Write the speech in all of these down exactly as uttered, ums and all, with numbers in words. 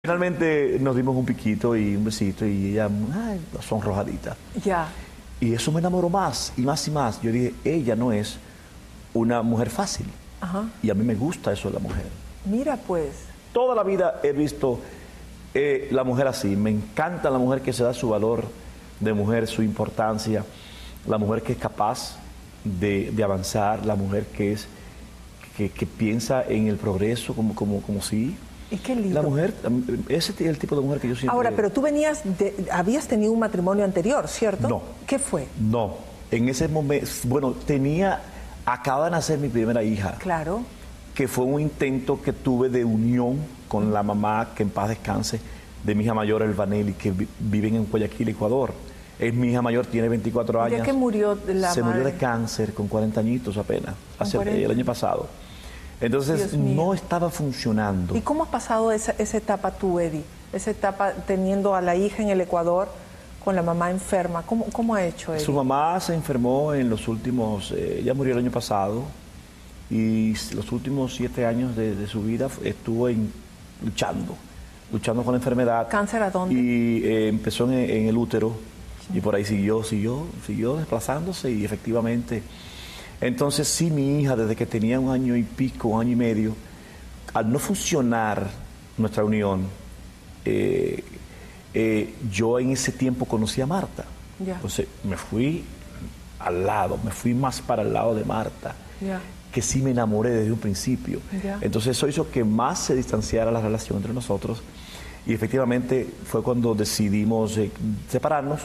Finalmente nos dimos un piquito y un besito y ella, ay, sonrojadita. Ya. Y eso me enamoró más y más y más. Yo dije, ella no es una mujer fácil. Ajá. Y a mí me gusta eso de la mujer. Mira pues. Toda la vida he visto eh, la mujer así. Me encanta la mujer que se da su valor de mujer, su importancia. La mujer que es capaz de, de avanzar. La mujer que es que, que piensa en el progreso como, como, como si... Y qué lindo. La mujer, ese es el tipo de mujer que yo siempre... Ahora, pero tú venías, de, habías tenido un matrimonio anterior, ¿cierto? No. ¿Qué fue? No, en ese momento, bueno, tenía, acaba de nacer mi primera hija. Claro. Que fue un intento que tuve de unión con la mamá, que en paz descanse, de mi hija mayor, Elvaneli, que vi, viven en Guayaquil, Ecuador. Es mi hija mayor, tiene veinticuatro años. ¿De qué murió la Se madre? murió de cáncer con cuarenta añitos apenas, hace, cuarenta. el año pasado. Entonces no estaba funcionando. ¿Y cómo has pasado esa, esa etapa tú, Eddie? Esa etapa teniendo a la hija en el Ecuador con la mamá enferma. ¿Cómo, cómo ha hecho Eddie? Su mamá se enfermó en los últimos, eh, ella murió el año pasado y los últimos siete años de, de su vida estuvo en, luchando, luchando con la enfermedad. ¿Cáncer a dónde? Y eh, empezó en, en el útero sí. Y por ahí siguió, siguió, siguió desplazándose y efectivamente... Entonces sí, mi hija, desde que tenía un año y pico, un año y medio, al no funcionar nuestra unión, eh, eh, yo en ese tiempo conocí a Marta. Ya. Entonces me fui al lado, me fui más para el lado de Marta, ya. que sí me enamoré desde un principio. Ya. Entonces eso hizo que más se distanciara la relación entre nosotros y efectivamente fue cuando decidimos eh, separarnos.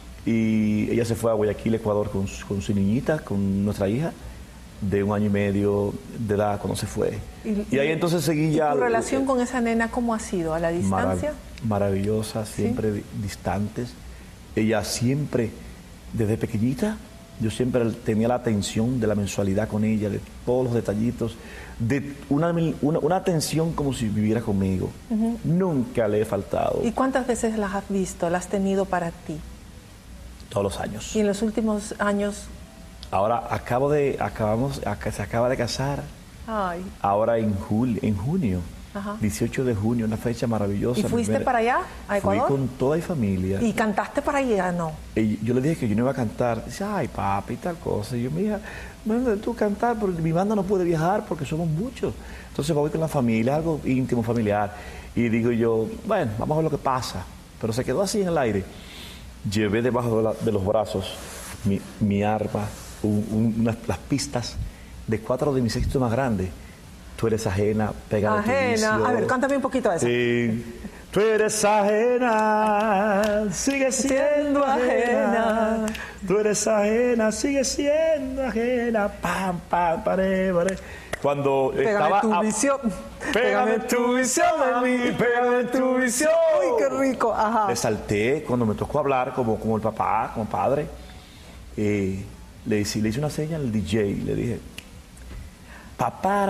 Y ella se fue a Guayaquil, Ecuador, con, con su niñita, con nuestra hija, de un año y medio de edad cuando se fue. Y, y ahí entonces seguí ya... ¿Tu relación eh, con esa nena cómo ha sido? ¿A la distancia? Marav maravillosa, siempre ¿Sí? distantes. Ella siempre, desde pequeñita, yo siempre tenía la atención de la mensualidad con ella, de todos los detallitos, de una, una, una atención como si viviera conmigo. Uh-huh. Nunca le he faltado. ¿Y cuántas veces las has visto, las has tenido para ti? Todos los años. ¿Y en los últimos años? Ahora acabo de, acabamos, se acaba de casar. Ay. Ahora en julio, en junio, Ajá. dieciocho de junio, una fecha maravillosa. ¿Y fuiste primera, para allá, a Ecuador? Fui con toda mi familia. ¿Y cantaste para allá, no? Y yo le dije que yo no iba a cantar. Dice, ay, papi, y tal cosa. Y yo, mi hija, bueno, tú cantar, pero mi banda no puede viajar porque somos muchos. Entonces voy con la familia, algo íntimo, familiar. Y digo yo, bueno, vamos a ver lo que pasa. Pero se quedó así en el aire. Llevé debajo de, la, de los brazos mi, mi arpa, un, un, unas, las pistas de cuatro de mis éxitos más grandes. Tú eres ajena, pegada ajena. a tu vicio. A ver, cántame un poquito de eso. Sí. Tú eres ajena, sigue siendo ajena. Tú eres ajena, sigue siendo ajena. Pam, pam, pare, pare. Cuando pégame estaba... tu a... visión. Pégame tu visión, mami, pégame tu visión. Uy, qué rico, ajá. Le salté cuando me tocó hablar como, como el papá, como padre. Eh, le, hice, le hice una señal al D J y le dije... Papá,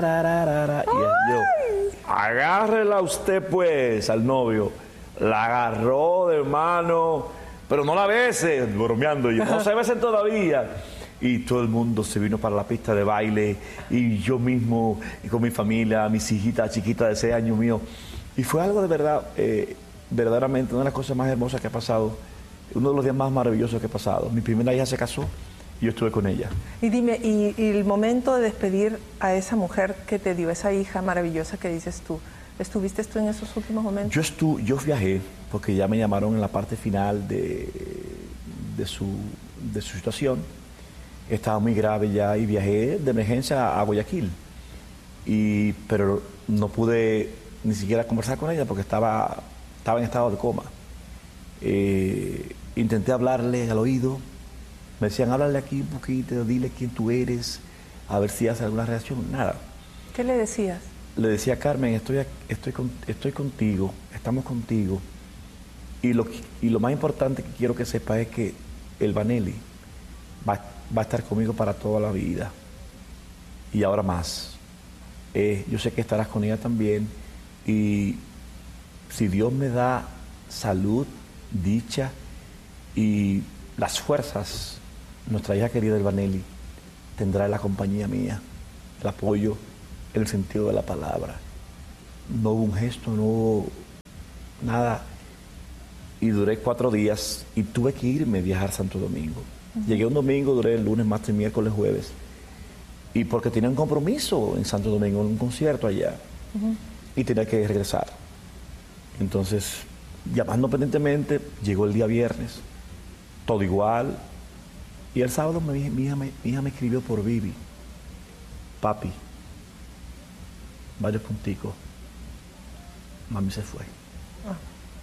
y yo, agárrela usted pues al novio. La agarró de mano, pero no la bese, bromeando. Yo, no se besen todavía. Y todo el mundo se vino para la pista de baile y yo mismo y con mi familia, mis hijitas chiquitas de seis años mío. Y fue algo de verdad, eh, verdaderamente una de las cosas más hermosas que ha pasado, uno de los días más maravillosos que ha pasado. Mi primera hija se casó y yo estuve con ella. Y dime, y, y el momento de despedir a esa mujer que te dio, esa hija maravillosa que dices tú, ¿estuviste tú en esos últimos momentos? Yo, estu yo viajé porque ya me llamaron en la parte final de, de, su, de su situación. Estaba muy grave ya y viajé de emergencia a Guayaquil. Y, pero no pude ni siquiera conversar con ella porque estaba, estaba en estado de coma. Eh, intenté hablarle al oído. Me decían, háblale aquí un poquito, dile quién tú eres, a ver si hace alguna reacción. Nada. ¿Qué le decías? Le decía, Carmen, estoy, estoy, con, estoy contigo, estamos contigo. Y lo, y lo más importante que quiero que sepa es que Elvaneli va, va a estar conmigo para toda la vida. Y ahora más. Eh, yo sé que estarás con ella también. Y si Dios me da salud, dicha y las fuerzas, nuestra hija querida Elvaneli tendrá la compañía mía, el apoyo en el sentido de la palabra. No hubo un gesto, no hubo nada. Y duré cuatro días y tuve que irme a viajar a Santo Domingo. Uh-huh. Llegué un domingo, duré el lunes, martes, miércoles, jueves. Y porque tenía un compromiso en Santo Domingo, un concierto allá. Uh-huh. Y tenía que regresar. Entonces, llamando pendientemente, llegó el día viernes, todo igual. Y el sábado mi, mi, hija, me, mi hija me escribió por Vivi. Papi, varios punticos. Mami se fue. Ah.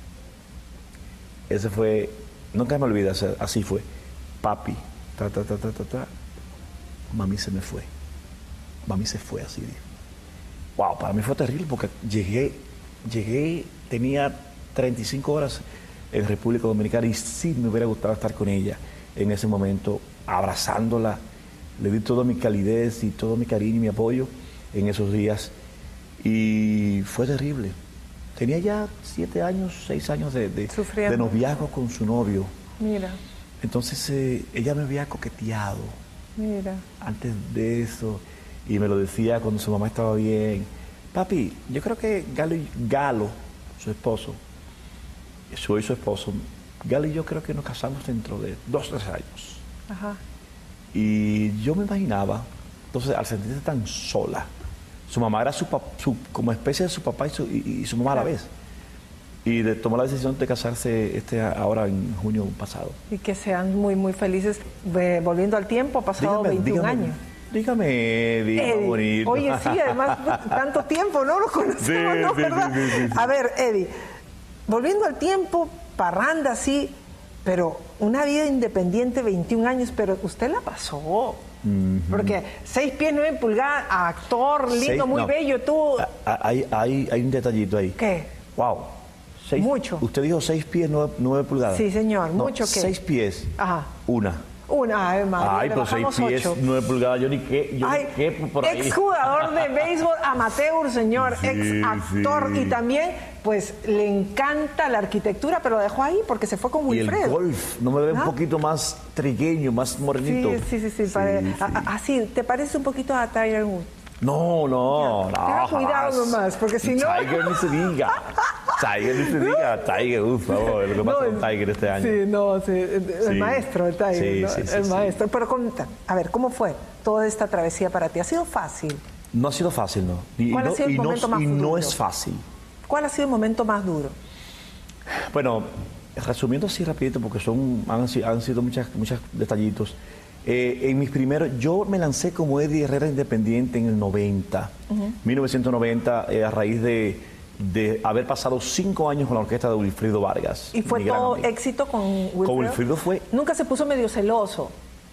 Ese fue, nunca me olvidé, así fue. Papi, ta, ta, ta, ta, ta, ta. Mami se me fue. Mami se fue, así. Wow, para mí fue terrible porque llegué, llegué, tenía treinta y cinco horas en República Dominicana y sí me hubiera gustado estar con ella en ese momento, abrazándola. Le di toda mi calidez y todo mi cariño y mi apoyo en esos días. Y fue terrible. Tenía ya siete años, seis años de, de, de noviazgo con su novio. Mira. Entonces eh, ella me había coqueteado. Mira. Antes de eso. Y me lo decía cuando su mamá estaba bien. Papi, yo creo que Galo, y, Galo su esposo, soy su esposo, Galo y yo creo que nos casamos dentro de dos, tres años. Ajá. Y yo me imaginaba, entonces al sentirse tan sola, su mamá era su, su como especie de su papá y su, y, y su mamá a la vez. Y de tomar la decisión de casarse este ahora en junio pasado. Y que sean muy, muy felices. Eh, volviendo al tiempo, ha pasado dígame, veintiún dígame, años. Dígame, Eddie, Eddie, bonito. Oye, sí, además, tanto tiempo, ¿no? Lo conocemos, sí, ¿no? Sí, ¿verdad? Sí, sí, sí. A ver, Eddie, volviendo al tiempo, parranda, sí, pero una vida independiente, veintiún años, pero usted la pasó. Uh-huh. Porque seis pies, nueve pulgadas, actor, lindo, seis, muy no. bello, tú. Hay, hay, hay un detallito ahí. ¿Qué? Wow. Seis, mucho. Usted dijo seis pies, nueve, nueve pulgadas. Sí, señor, no, mucho que. Seis pies. Ajá. Una. Una, ay, María, Ay, pero seis pies, ocho. nueve pulgadas, yo ni qué, yo Ay, ni qué por ahí. Ex jugador de béisbol amateur, señor, sí, ex actor sí. Y también, pues, le encanta la arquitectura, pero lo dejó ahí porque se fue con Wilfredo. Y el golf, ¿no me ve ¿Ah? un poquito más trigueño, más morenito? Sí, sí, sí, sí, sí, pare... sí. Así, ¿te parece un poquito a Tiger Woods? No, no, ya, no. Tenga cuidado nomás, porque si no... Tiger ni se diga. Tiger ni se diga. Tiger, por favor, lo que pasa no, con Tiger este año. Sí, no, sí, el sí. maestro, el Tiger, sí, ¿no? sí, sí, el sí, maestro. Sí. Pero conta, a ver, ¿cómo fue toda esta travesía para ti? ¿Ha sido fácil? No ha sido fácil, no. Y, ¿Cuál no, ha sido el y momento no, más y duro? no es fácil. ¿Cuál ha sido el momento más duro? Bueno, resumiendo así rapidito, porque son han, han sido muchas, muchos detallitos. Eh, en mis primeros, yo me lancé como Eddie Herrera Independiente en el noventa, uh-huh. mil novecientos noventa, eh, a raíz de, de haber pasado cinco años con la orquesta de Wilfrido Vargas. ¿Y fue todo éxito con Wilfrido? Con Wilfrido fue... ¿Nunca se puso medio celoso?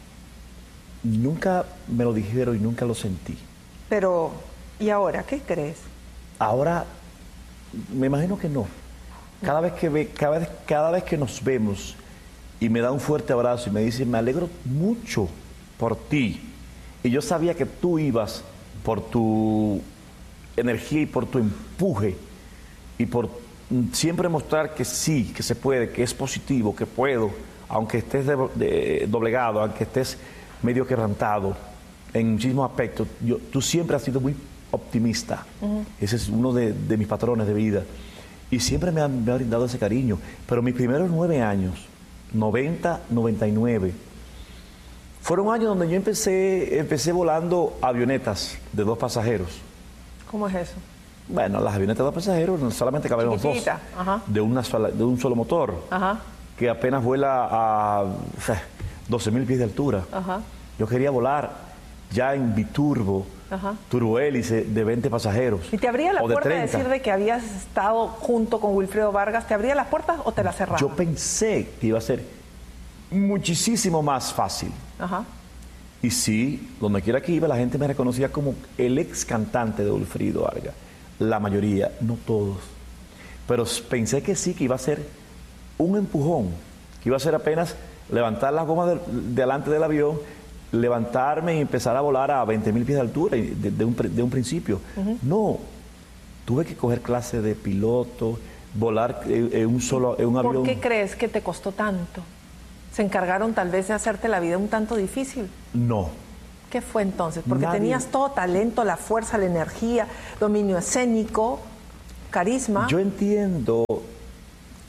Nunca me lo dijeron y nunca lo sentí. Pero, ¿y ahora qué crees? Ahora, me imagino que no. Cada vez que, ve, cada vez, cada vez que nos vemos... y me da un fuerte abrazo y me dice, me alegro mucho por ti. Y yo sabía que tú ibas por tu energía y por tu empuje y por siempre mostrar que sí, que se puede, que es positivo, que puedo, aunque estés de, de, doblegado, aunque estés medio quebrantado en muchísimos aspectos. Yo, tú siempre has sido muy optimista. Uh-huh. Ese es uno de, de mis patrones de vida. Y siempre me ha, me ha brindado ese cariño. Pero mis primeros nueve años... noventa, noventa y nueve. Fueron años donde yo empecé, empecé volando avionetas de dos pasajeros. ¿Cómo es eso? Bueno, las avionetas de dos pasajeros solamente caben los dos. Ajá. De, una sola, de un solo motor. Ajá. Que apenas vuela a o sea, doce mil pies de altura. Ajá. Yo quería volar ya en biturbo, Ajá. turbohélice de veinte pasajeros. ¿Y te abría la puerta de decir de que habías estado junto con Wilfredo Vargas? ¿Te abría las puertas o te las cerraba? Yo pensé que iba a ser muchísimo más fácil. Ajá. Y sí, donde quiera que iba, la gente me reconocía como el ex cantante de Wilfrido Vargas. La mayoría, no todos. Pero pensé que sí, que iba a ser un empujón, que iba a ser apenas levantar las gomas de, delante del avión, levantarme y empezar a volar a veinte mil pies de altura de, de, un, de un principio. Uh-huh. No, tuve que coger clase de piloto, volar en, en un solo en un avión. ¿Por qué crees que te costó tanto? ¿Se encargaron tal vez de hacerte la vida un tanto difícil? No. ¿Qué fue entonces? Porque Nadie... tenías todo talento, la fuerza, la energía, dominio escénico, carisma. Yo entiendo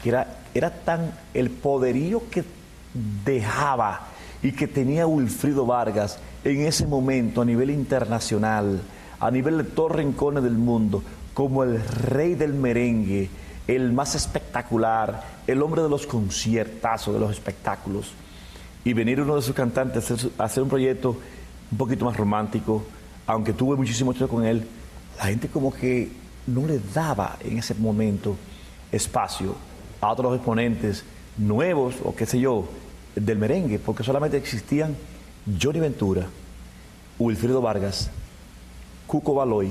porque era, era tan el poderío que dejaba y que tenía Wilfrido Vargas en ese momento a nivel internacional, a nivel de todos los rincones del mundo, como el rey del merengue, el más espectacular, el hombre de los conciertazos, de los espectáculos. Y venir uno de sus cantantes a hacer, a hacer un proyecto un poquito más romántico, aunque tuve muchísimo éxito con él, la gente como que no le daba en ese momento espacio a otros exponentes nuevos, o qué sé yo, del merengue, porque solamente existían Johnny Ventura, Wilfrido Vargas, Cuco Baloy,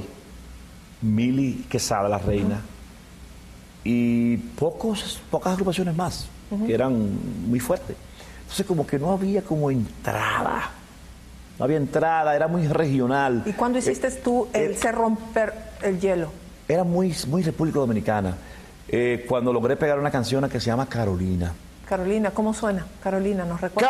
Mili Quesada, la reina, uh-huh. y pocos, pocas agrupaciones más, uh-huh. que eran muy fuertes. Entonces como que no había como entrada, no había entrada, era muy regional. ¿Y cuándo hiciste eh, tú el eh, se romper el hielo? Era muy, muy República Dominicana. Eh, cuando logré pegar una canción que se llama Carolina. Carolina, ¿cómo suena? Carolina, ¿nos recuerda?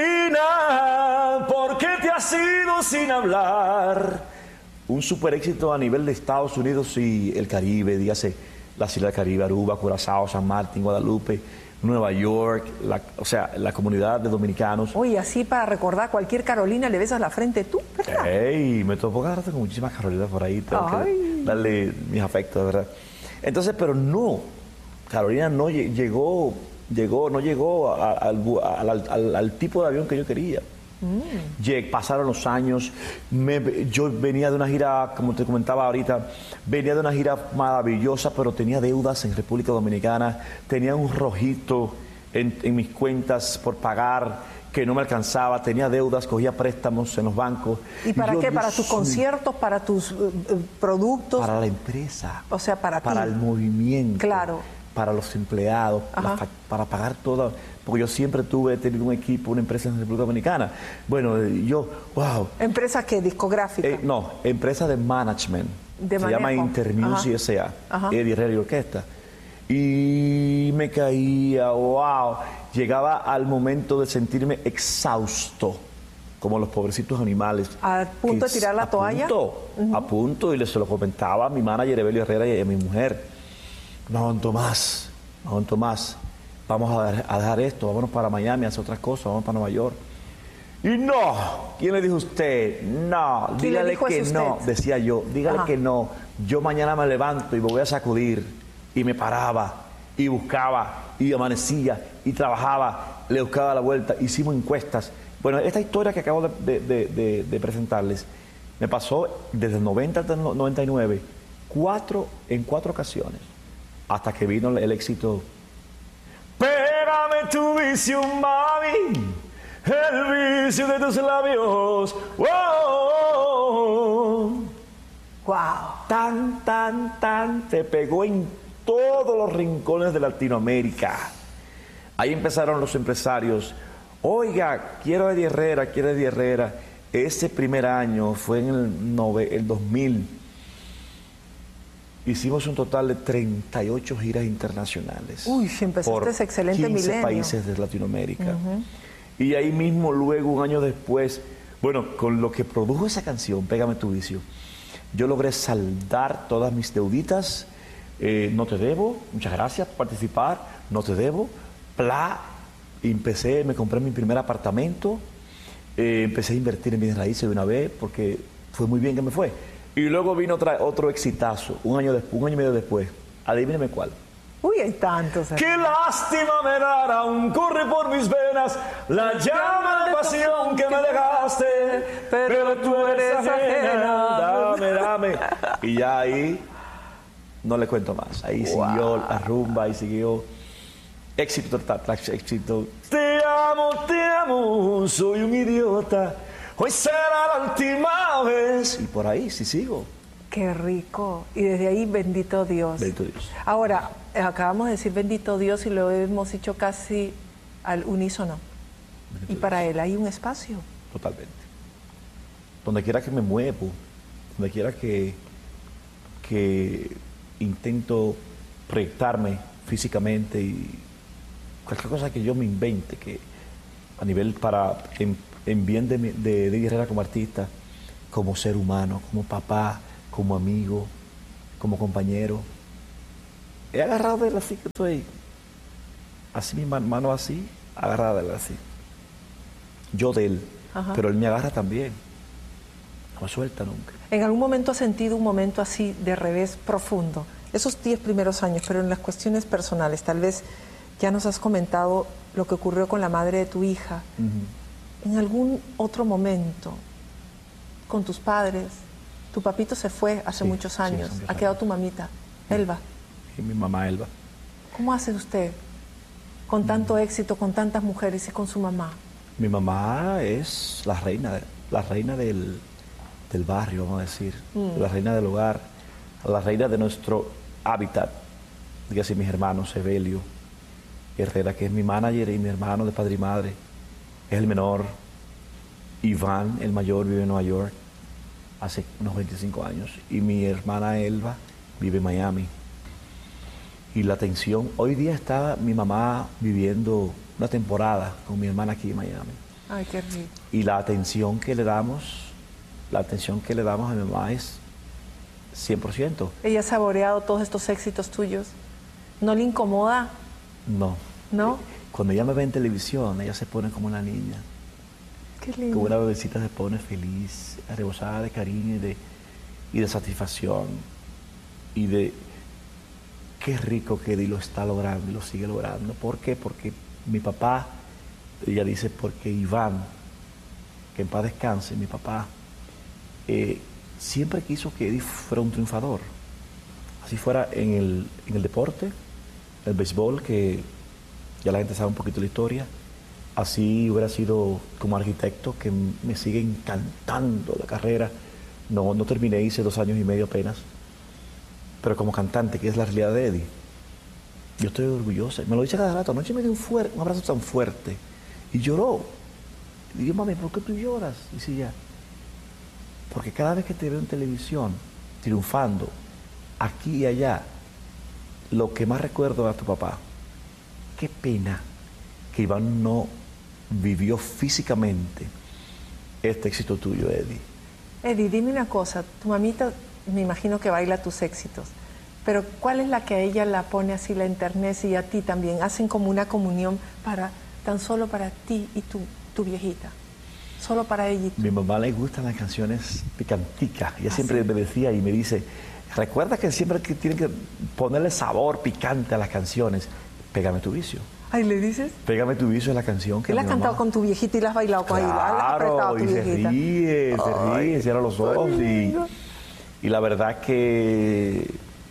Carolina, ¿por qué te has ido sin hablar? Un super éxito a nivel de Estados Unidos y el Caribe, dígase, las Islas del Caribe, Aruba, Curazao, San Martín, Guadalupe, Nueva York, la, o sea, la comunidad de dominicanos. Oye, así para recordar, cualquier Carolina le besas la frente tú, ¿verdad? ¡Ey! Me tocó agarrarte con muchísimas Carolinas por ahí, tengo Ay. que darle mis afectos, ¿verdad? Entonces, pero no, Carolina no llegó, llegó, no llegó a, a, al, al, al, al tipo de avión que yo quería. Mm. Llegué, pasaron los años, me, yo venía de una gira, como te comentaba ahorita, venía de una gira maravillosa, pero tenía deudas en República Dominicana, tenía un rojito en, en mis cuentas por pagar que no me alcanzaba, tenía deudas, cogía préstamos en los bancos. ¿Y para y yo, qué? ¿Para Dios tus conciertos, para tus uh, productos? Para la empresa. O sea, para Para ti. el movimiento. Claro. Para los empleados, la, para pagar todo, porque yo siempre tuve, he tenido un equipo, una empresa en República Dominicana. Bueno, yo, wow. ¿Empresa qué? ¿Discográfica? Eh, no, empresa de management. De Se manejo. llama Intermusic S A, Eddie Herrera y Orquesta. Y me caía, wow. Llegaba al momento de sentirme exhausto, como los pobrecitos animales. ¿A punto de tirar la a toalla? Punto, uh-huh. A punto, y les se lo comentaba a mi manager, Evelio Herrera, y a mi mujer. No aguanto más, no aguanto más. Vamos a dejar, a dejar esto, vámonos para Miami a hacer otras cosas, vamos para Nueva York. Y no, ¿quién le dijo a usted? No, dígale que no, decía yo, dígale Ajá. que no. Yo mañana me levanto y me voy a sacudir. Y me paraba, y buscaba, y amanecía, y trabajaba, le buscaba la vuelta, hicimos encuestas. Bueno, esta historia que acabo de, de, de, de, de presentarles, me pasó desde el noventa hasta el noventa y nueve, cuatro, en cuatro ocasiones. Hasta que vino el éxito. Pégame tu vicio, mami, el vicio de tus labios. Wow. Wow. Tan, tan, tan, se pegó en todos los rincones de Latinoamérica. Ahí empezaron los empresarios. Oiga, quiero a Eddie Herrera, quiero a Eddie Herrera. Ese primer año fue en el, nove, el dos mil. Hicimos un total de treinta y ocho giras internacionales. Uy, empezaste por ese excelente quince milenio. países de Latinoamérica. Uh-huh. Y ahí mismo, luego, un año después, bueno, con lo que produjo esa canción, Pégame tu vicio, yo logré saldar todas mis deuditas. Eh, no te debo, muchas gracias por participar, no te debo. Pla, empecé, me compré mi primer apartamento, eh, empecé a invertir en bienes raíces de una vez, porque fue muy bien que me fue. Y luego vino otra, otro exitazo, un año, después, un año y medio después. Adivíneme cuál. Uy, hay tantos. ¿eh? Qué lástima me dará, aún corre por mis venas la llama de pasión que me dejaste, pero tú eres ajena. Dame, dame. Y ya ahí no le cuento más. Ahí wow. Siguió la rumba, ahí siguió éxito total, éxito. Te amo, te amo, soy un idiota. Hoy será la última vez. Y por ahí sí sigo. Qué rico. Y desde ahí, bendito Dios. Bendito Dios. Ahora, acabamos de decir bendito Dios y lo hemos dicho casi al unísono. Bendito y para Dios. Él hay un espacio. Totalmente. Donde quiera que me muevo, donde quiera que, que intento proyectarme físicamente y cualquier cosa que yo me invente, que a nivel para... En, en bien de, de, de Herrera como artista, como ser humano, como papá, como amigo, como compañero. He agarrado de él así que estoy así mi mano así, agarrada de él así. Yo de él, Ajá. pero él me agarra también. No me suelta nunca. ¿En algún momento has sentido un momento así de revés profundo? Esos diez primeros años, pero en las cuestiones personales, tal vez ya nos has comentado lo que ocurrió con la madre de tu hija. Uh-huh. En algún otro momento, con tus padres, tu papito se fue hace sí, muchos años, sí, ha quedado tu mamita, sí. Elba. Y mi mamá Elba. ¿Cómo hace usted con tanto uh-huh. éxito, con tantas mujeres y con su mamá? Mi mamá es la reina, la reina del, del barrio, vamos a decir, uh-huh. la reina del hogar, la reina de nuestro hábitat, dígase mis hermanos, Evelio Herrera, que es mi manager, y mi hermano de padre y madre, es el menor. Iván, el mayor, vive en Nueva York hace unos veinticinco años, y mi hermana Elba vive en Miami. Y la tensión, hoy día está mi mamá viviendo una temporada con mi hermana aquí en Miami. Ay, qué rico. Y la atención que le damos, la atención que le damos a mi mamá es cien por ciento. ¿Ella ha saboreado todos estos éxitos tuyos? ¿No le incomoda? No. ¿No? Cuando ella me ve en televisión, ella se pone como una niña. Qué lindo. Como una bebecita se pone feliz, rebosada de cariño y de, y de satisfacción. Y de qué rico que Eddie lo está logrando y lo sigue logrando. ¿Por qué? Porque mi papá, ella dice, porque Iván, que en paz descanse, mi papá, eh, siempre quiso que Eddie fuera un triunfador. Así fuera en el, en el deporte, el béisbol, que ya la gente sabe un poquito la historia. Así hubiera sido como arquitecto, que me sigue encantando la carrera. No, no terminé, hice dos años y medio apenas. Pero como cantante, que es la realidad de Eddie, yo estoy orgullosa. Me lo dice cada rato. Anoche me dio un, fuerte, un abrazo tan fuerte y lloró. Y digo, mami, ¿por qué tú lloras? Y dice ya, porque cada vez que te veo en televisión, triunfando, aquí y allá, lo que más recuerdo a tu papá. Qué pena que Iván no vivió físicamente este éxito tuyo, Eddie. Eddie, dime una cosa, tu mamita me imagino que baila tus éxitos, pero ¿cuál es la que a ella la pone así, la enternece, y a ti también? Hacen como una comunión para, tan solo para ti y tu, tu viejita, solo para ella y tú. Mi mamá le gustan las canciones picanticas, ella ¿Ah, siempre sí? me decía y me dice, recuerda que siempre que tienen que ponerle sabor picante a las canciones, Pégame tu vicio. Ay, ¿le dices? Pégame tu vicio es la canción que ¿Y la has cantado con tu viejita y la has bailado con ella? ¿La has apretado a tu y se viejita? ríe, se Ay, ríe, cierra los ojos y, y la verdad que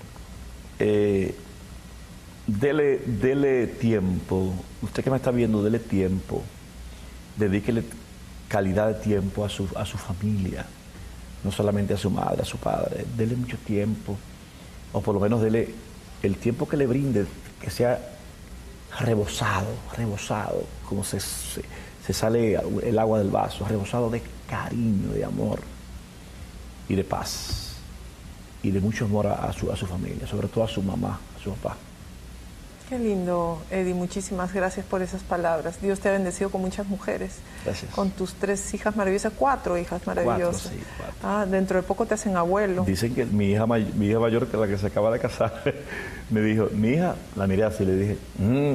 eh, dele, dele tiempo. Usted que me está viendo, dele tiempo. Dedíquele calidad de tiempo a su, a su familia, no solamente a su madre, a su padre. Dele mucho tiempo, o por lo menos dele el tiempo que le brinde, que sea rebosado, rebosado, como se, se, se sale el agua del vaso, rebosado de cariño, de amor y de paz, y de mucho amor a, a, su, a su familia, sobre todo a su mamá, a su papá. Qué lindo, Eddie, muchísimas gracias por esas palabras. Dios te ha bendecido con muchas mujeres. Gracias. Con tus tres hijas maravillosas, cuatro hijas maravillosas. Cuatro, sí, cuatro. Ah, dentro de poco te hacen abuelo. Dicen que mi hija, may, mi hija mayor, que la que se acaba de casar, me dijo, mi hija, la miré así, le dije, mmm,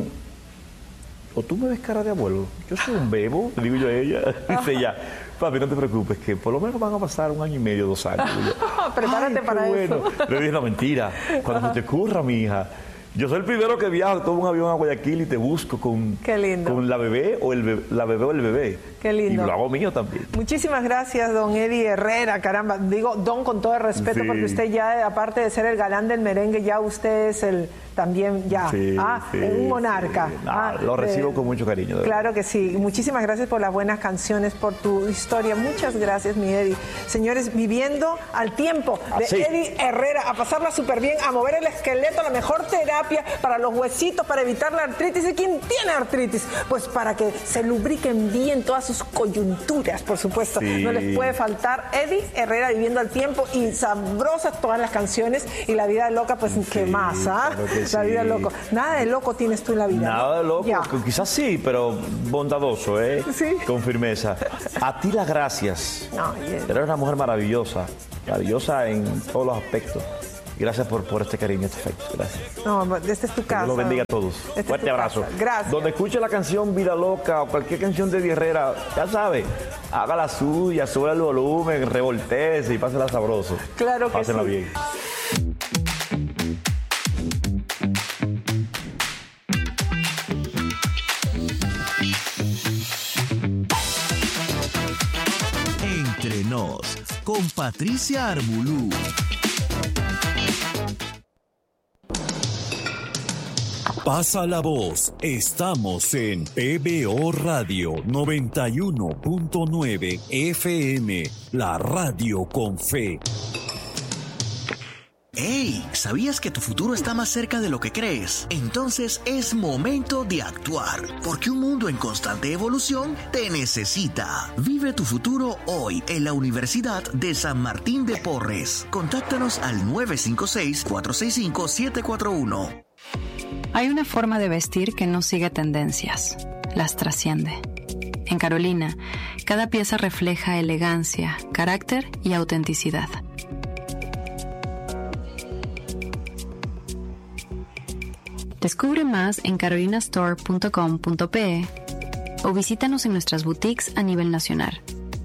o tú me ves cara de abuelo, yo soy un bebo, le digo yo a ella. Dice ella, papi, no te preocupes, que por lo menos van a pasar un año y medio, dos años. Y yo, prepárate para bueno. eso. Le dije, no, mentira, cuando se te ocurra, mi hija. Yo soy el primero que viajo, tomo un avión a Guayaquil y te busco con, Qué lindo. con la bebé o el bebé, la bebé o el bebé. Qué lindo. Y lo hago mío también. Muchísimas gracias, don Eddie Herrera, caramba. Digo don con todo el respeto, sí, porque usted ya, aparte de ser el galán del merengue, ya usted es el también ya, sí, ah, sí, un monarca. Sí. No, ah, lo recibo eh, con mucho cariño. Claro que sí. Muchísimas gracias por las buenas canciones, por tu historia. Muchas gracias, mi Eddie. Señores, viviendo al tiempo de Así. Eddie Herrera, a pasarla súper bien, a mover el esqueleto, la mejor terapia para los huesitos, para evitar la artritis. ¿Y quién tiene artritis? Pues para que se lubriquen bien todas sus coyunturas, por supuesto. Sí. No les puede faltar Eddie Herrera, viviendo al tiempo, y sabrosas todas las canciones, y la vida loca, pues, Sí, ¿qué más? ¿Ah? claro que La sí. vida loco. Nada de loco tienes tú en la vida. Nada de loco, Ya. quizás sí, pero bondadoso, ¿eh? Sí. Con firmeza. A ti las gracias. Ay, Eddie. Eres una mujer maravillosa, maravillosa en todos los aspectos. Gracias por, por este cariño, este afecto. Gracias. No, este es tu casa. Dios los bendiga a todos. Este Fuerte es abrazo. Casa. Gracias. Donde escuche la canción Vida Loca o cualquier canción de Eddie Herrera, ya sabe, haga la suya, sube el volumen, revoltese y pásela sabroso. Claro que Pásenla sí. bien. Entre nos, con Patricia Armbulú. Pasa la voz, estamos en P B O Radio noventa y uno punto nueve F M, la radio con fe. ¡Hey! ¿Sabías que tu futuro está más cerca de lo que crees? Entonces es momento de actuar, porque un mundo en constante evolución te necesita. Vive tu futuro hoy en la Universidad de San Martín de Porres. Contáctanos al nueve cinco seis, cuatro seis cinco, siete cuatro uno. Hay una forma de vestir que no sigue tendencias, las trasciende. En Carolina, cada pieza refleja elegancia, carácter y autenticidad. Descubre más en carolina store punto com punto pe o visítanos en nuestras boutiques a nivel nacional.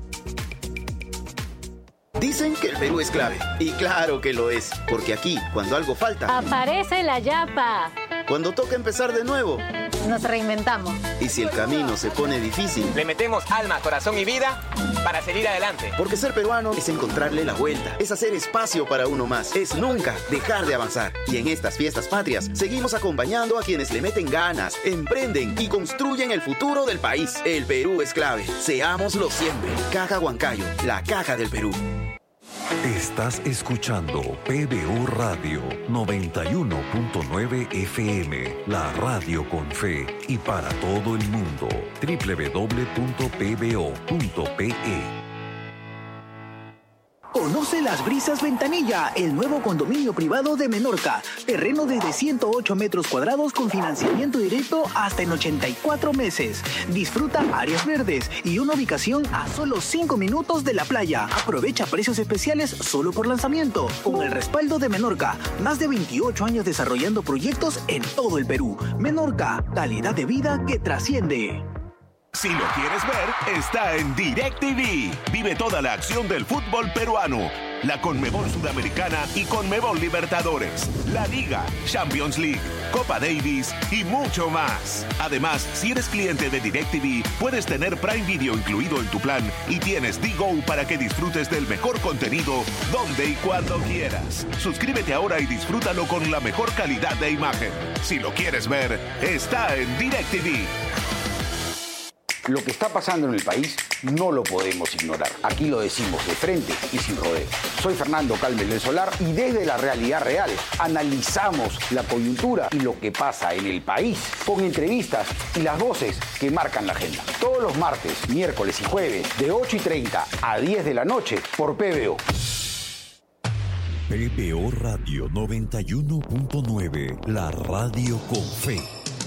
Dicen que el Perú es clave, y claro que lo es, porque aquí, cuando algo falta, aparece la yapa. Cuando toca empezar de nuevo, nos reinventamos. Y si el camino se pone difícil, le metemos alma, corazón y vida para seguir adelante. Porque ser peruano es encontrarle la vuelta, es hacer espacio para uno más, es nunca dejar de avanzar. Y en estas fiestas patrias, seguimos acompañando a quienes le meten ganas, emprenden y construyen el futuro del país. El Perú es clave, seámoslo siempre. Caja Huancayo, la caja del Perú. Estás escuchando P B O Radio noventa y uno punto nueve F M, la radio con fe y para todo el mundo. doble u doble u doble u punto p b o punto p e. Conoce Las Brisas Ventanilla, el nuevo condominio privado de Menorca. Terreno desde ciento ocho metros cuadrados con financiamiento directo hasta en ochenta y cuatro meses. Disfruta áreas verdes y una ubicación a solo cinco minutos de la playa. Aprovecha precios especiales solo por lanzamiento. Con el respaldo de Menorca, más de veintiocho años desarrollando proyectos en todo el Perú. Menorca, calidad de vida que trasciende. Si lo quieres ver, está en DirecTV. Vive toda la acción del fútbol peruano, la Conmebol Sudamericana y Conmebol Libertadores, la Liga, Champions League, Copa Davis y mucho más. Además, si eres cliente de DirecTV, puedes tener Prime Video incluido en tu plan y tienes D-Go para que disfrutes del mejor contenido donde y cuando quieras. Suscríbete ahora y disfrútalo con la mejor calidad de imagen. Si lo quieres ver, está en DirecTV. Lo que está pasando en el país no lo podemos ignorar. Aquí lo decimos de frente y sin rodeos. Soy Fernando Calmes del Solar y desde la realidad real analizamos la coyuntura y lo que pasa en el país con entrevistas y las voces que marcan la agenda. Todos los martes, miércoles y jueves de ocho y treinta a diez de la noche por P B O. P B O Radio noventa y uno punto nueve, la radio con fe.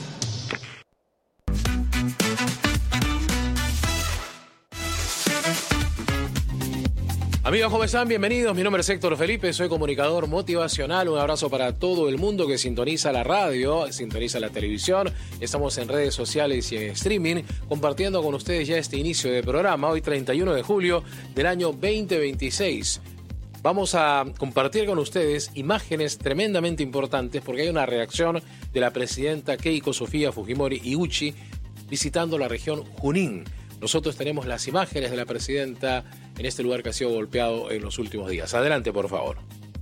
Amigos, ¿cómo están? Bienvenidos. Mi nombre es Héctor Felipe, soy comunicador motivacional. Un abrazo para todo el mundo que sintoniza la radio, sintoniza la televisión. Estamos en redes sociales y en streaming, compartiendo con ustedes ya este inicio de programa, hoy treinta y uno de julio del año veinte veintiséis. Vamos a compartir con ustedes imágenes tremendamente importantes porque hay una reacción de la presidenta Keiko Sofía Fujimori Iuchi visitando la región Junín. Nosotros tenemos las imágenes de la presidenta en este lugar que ha sido golpeado en los últimos días. Adelante, por favor.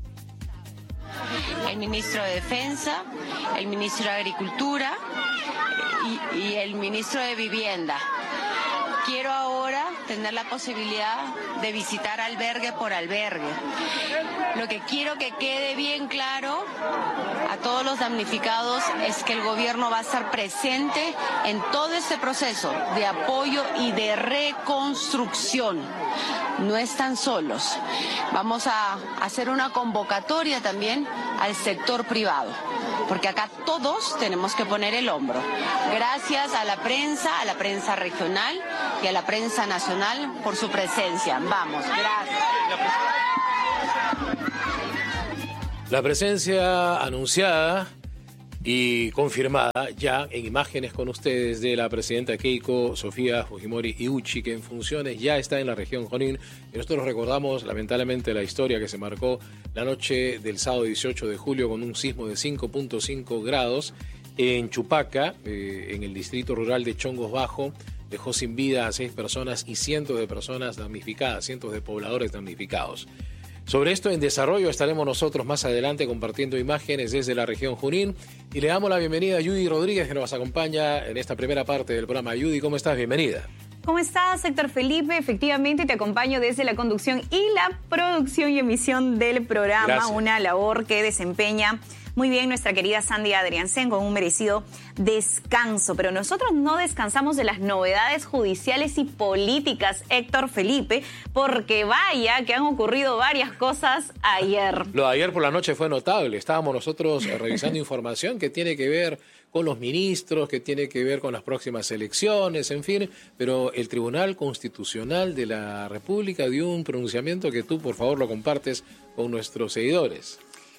El ministro de Defensa, el ministro de Agricultura y, y el ministro de Vivienda. Quiero ahora tener la posibilidad de visitar albergue por albergue. Lo que quiero que quede bien claro a todos los damnificados es que el gobierno va a estar presente en todo este proceso de apoyo y de reconstrucción. No están solos. Vamos a hacer una convocatoria también al sector privado, porque acá todos tenemos que poner el hombro. Gracias a la prensa, a la prensa regional y a la prensa nacional por su presencia. Vamos, gracias. La presencia anunciada y confirmada ya en imágenes con ustedes de la presidenta Keiko Sofía Fujimori Iuchi, que en funciones ya está en la región Junín. Y nosotros recordamos lamentablemente la historia que se marcó la noche del sábado dieciocho de julio con un sismo de cinco punto cinco grados en Chupaca, eh, en el distrito rural de Chongos Bajo. Dejó sin vida a seis personas y cientos de personas damnificadas, cientos de pobladores damnificados. Sobre esto en desarrollo estaremos nosotros más adelante compartiendo imágenes desde la región Junín y le damos la bienvenida a Judy Rodríguez, que nos acompaña en esta primera parte del programa. Judy, ¿cómo estás? Bienvenida. ¿Cómo estás, Héctor Felipe? Efectivamente te acompaño desde la conducción y la producción y emisión del programa. Gracias. Una labor que desempeña muy bien nuestra querida Sandy Adriansen con un merecido descanso. Pero nosotros no descansamos de las novedades judiciales y políticas, Héctor Felipe, porque vaya que han ocurrido varias cosas ayer. Lo de ayer por la noche fue notable. Estábamos nosotros revisando información que tiene que ver con los ministros, que tiene que ver con las próximas elecciones, en fin, pero el Tribunal Constitucional de la República dio un pronunciamiento que tú, por favor, lo compartes con nuestros seguidores.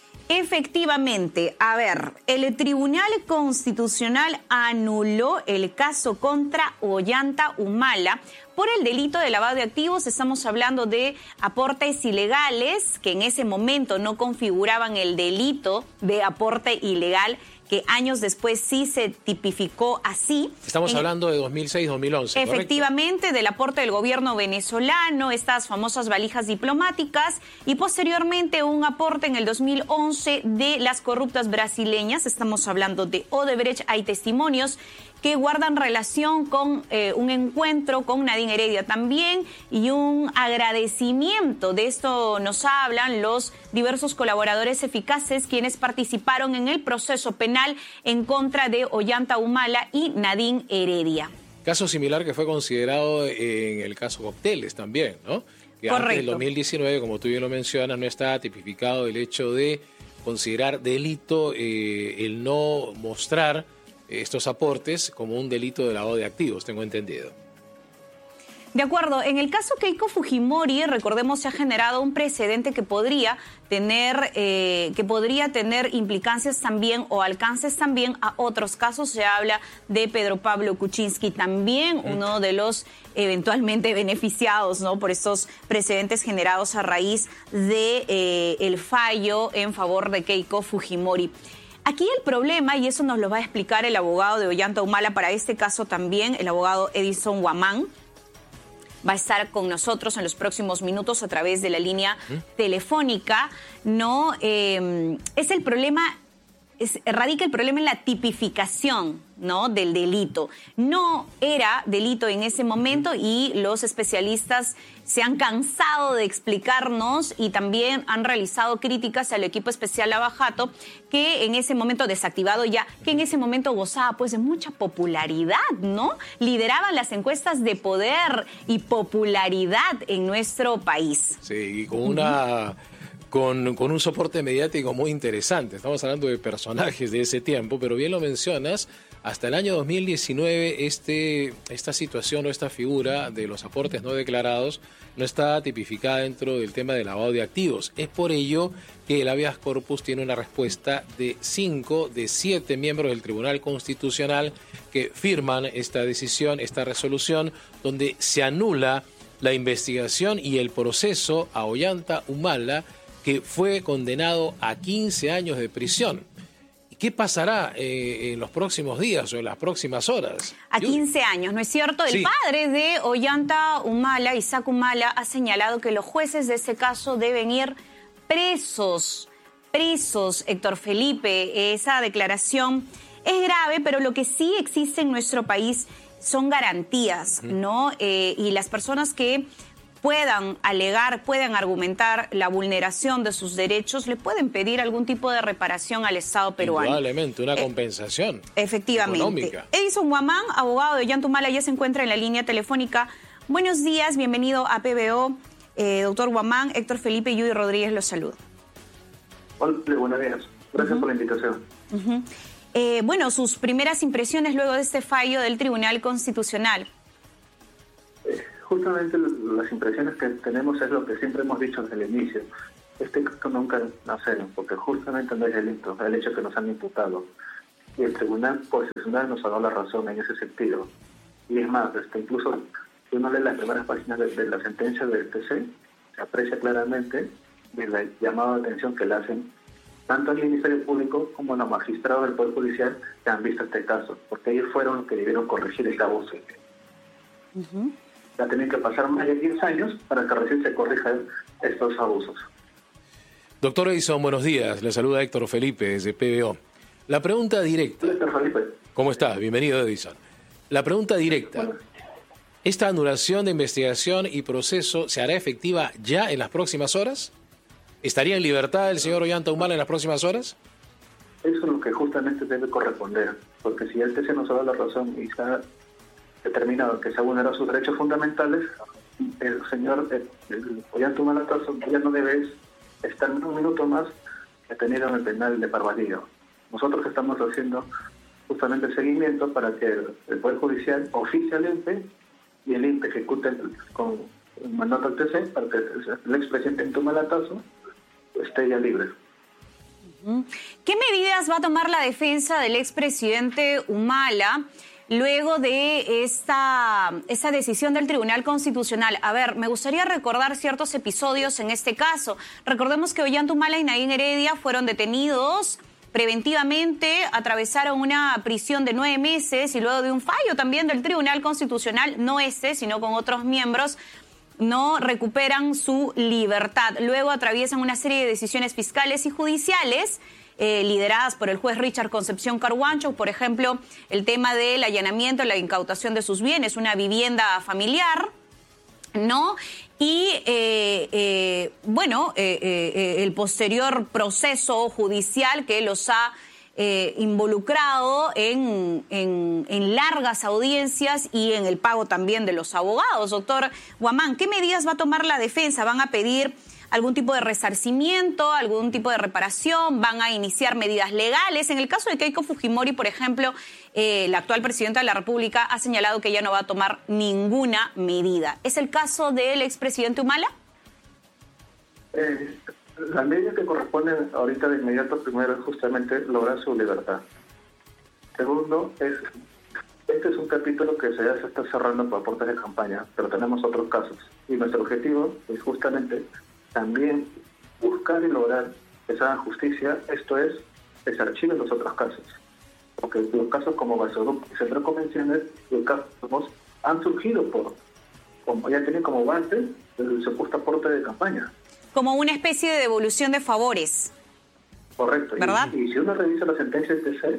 Efectivamente, a ver, el Tribunal Constitucional anuló el caso contra Ollanta Humala por el delito de lavado de activos. Estamos hablando de aportes ilegales que en ese momento no configuraban el delito de aporte ilegal, que años después sí se tipificó así. Estamos en, hablando de dos mil seis dos mil once, efectivamente, ¿correcto? Del aporte del gobierno venezolano, estas famosas valijas diplomáticas, y posteriormente un aporte en el dos mil once de las corruptas brasileñas. Estamos hablando de Odebrecht. Hay testimonios que guardan relación con eh, un encuentro con Nadine Heredia también y un agradecimiento. De esto nos hablan los diversos colaboradores eficaces quienes participaron en el proceso penal en contra de Ollanta Humala y Nadine Heredia. Caso similar que fue considerado en el caso Copteles también, ¿no? Que correcto. Antes del dos mil diecinueve, como tú bien lo mencionas, no está tipificado el hecho de considerar delito eh, el no mostrar estos aportes como un delito de lavado de activos, tengo entendido. De acuerdo, en el caso Keiko Fujimori, recordemos, se ha generado un precedente que podría tener, eh, que podría tener implicancias también o alcances también a otros casos. Se habla de Pedro Pablo Kuczynski también, mm. uno de los eventualmente beneficiados, ¿no?, por estos precedentes generados a raíz de eh, el fallo en favor de Keiko Fujimori. Aquí el problema, y eso nos lo va a explicar el abogado de Ollanta Humala para este caso también, el abogado Edison Guamán, va a estar con nosotros en los próximos minutos a través de la línea ¿Mm? telefónica, ¿no? Eh, es el problema, es, radica el problema en la tipificación, ¿no?, del delito. No era delito en ese momento y los especialistas se han cansado de explicarnos y también han realizado críticas al equipo especial Lavajato, que en ese momento, desactivado ya, que en ese momento gozaba pues de mucha popularidad, ¿no? Lideraba las encuestas de poder y popularidad en nuestro país. Sí, y con una... Uh-huh. Con, con un soporte mediático muy interesante. Estamos hablando de personajes de ese tiempo, pero bien lo mencionas, hasta el año dos mil diecinueve este, esta situación o esta figura de los aportes no declarados no está tipificada dentro del tema de lavado de activos. Es por ello que el habeas corpus tiene una respuesta de cinco de siete miembros del Tribunal Constitucional que firman esta decisión, esta resolución, donde se anula la investigación y el proceso a Ollanta Humala, que fue condenado a quince años de prisión. ¿Qué pasará eh, en los próximos días o en las próximas horas? A quince años, ¿no es cierto? El sí. padre de Ollanta Humala, Isaac Humala, ha señalado que los jueces de este caso deben ir presos, presos, Héctor Felipe. Esa declaración es grave, pero lo que sí existe en nuestro país son garantías, ¿no? Eh, y las personas que puedan alegar, puedan argumentar la vulneración de sus derechos, le pueden pedir algún tipo de reparación al Estado peruano. Indudablemente, una compensación. Eh, efectivamente. Económica. Edison Guamán, abogado de Ollanta Humala, ya se encuentra en la línea telefónica. Buenos días, bienvenido a P B O. Eh, doctor Guamán, Héctor Felipe y Judy Rodríguez los saluda. Hola, buenos días. Gracias uh-huh. por la invitación. Uh-huh. eh, bueno, sus primeras impresiones luego de este fallo del Tribunal Constitucional. Justamente las impresiones que tenemos es lo que siempre hemos dicho desde el inicio. este caso nunca nace, porque justamente no es delito, el hecho que nos han imputado. Y el Tribunal Constitucional nos ha dado la razón en ese sentido. Y es más, este, incluso si uno lee las primeras páginas de, de la sentencia del T C, se aprecia claramente de la llamada de atención que le hacen tanto al Ministerio Público como a los magistrados del Poder Judicial que han visto este caso, porque ellos fueron los que debieron corregir este abuso. Uh-huh. Ya tienen que pasar más de diez años para que recién se corrijan estos abusos. Doctor Edison, buenos días. Le saluda Héctor Felipe desde P B O. La pregunta directa. Héctor Felipe. ¿Cómo está? Bienvenido, Edison. La pregunta directa. Bueno. ¿Esta anulación de investigación y proceso se hará efectiva ya en las próximas horas? ¿Estaría en libertad el señor Ollanta Humala en las próximas horas? Eso es lo que justamente debe corresponder, porque si el T C nos ha dado la razón y se ha determinado que se ha vulnerado sus derechos fundamentales, el señor el, el Ollanta Humala ya no debe estar un minuto más detenido en el penal de Parvalillo. Nosotros estamos haciendo justamente el seguimiento para que el, el Poder Judicial oficie al I N P E y el I N P E ejecute el, con el mandato al T C para que el expresidente Tumalatazo esté ya libre. ¿Qué medidas va a tomar la defensa del expresidente Humala luego de esta, esta decisión del Tribunal Constitucional? A ver, me gustaría recordar ciertos episodios en este caso. Recordemos que Ollanta Humala y Nadine Heredia fueron detenidos preventivamente, atravesaron una prisión de nueve meses y luego de un fallo también del Tribunal Constitucional, no este, sino con otros miembros, no recuperan su libertad. Luego atraviesan una serie de decisiones fiscales y judiciales eh, lideradas por el juez Richard Concepción Carhuancho, por ejemplo, el tema del allanamiento, la incautación de sus bienes, una vivienda familiar, ¿no? Y, eh, eh, bueno, eh, eh, el posterior proceso judicial que los ha eh, involucrado en, en, en largas audiencias y en el pago también de los abogados. Doctor Guamán, ¿qué medidas va a tomar la defensa? ¿Van a pedir algún tipo de resarcimiento, algún tipo de reparación? ¿Van a iniciar medidas legales? En el caso de Keiko Fujimori, por ejemplo, eh, la actual presidenta de la República ha señalado que ella no va a tomar ninguna medida. ¿Es el caso del expresidente Humala? Eh, la medida que corresponde ahorita de inmediato, primero, es justamente lograr su libertad. Segundo, es este es un capítulo que se ya se está cerrando por aportes de campaña, pero tenemos otros casos. Y nuestro objetivo es justamente también buscar y lograr que se haga justicia, esto es, que se archiven los otros casos. Porque los casos como Gasoducto y Centro de Convenciones, los casos han surgido por, como ya tienen como base el supuesto aporte de campaña. Como una especie de devolución de favores. Correcto. ¿Verdad? Y, y si uno revisa la sentencia del T C,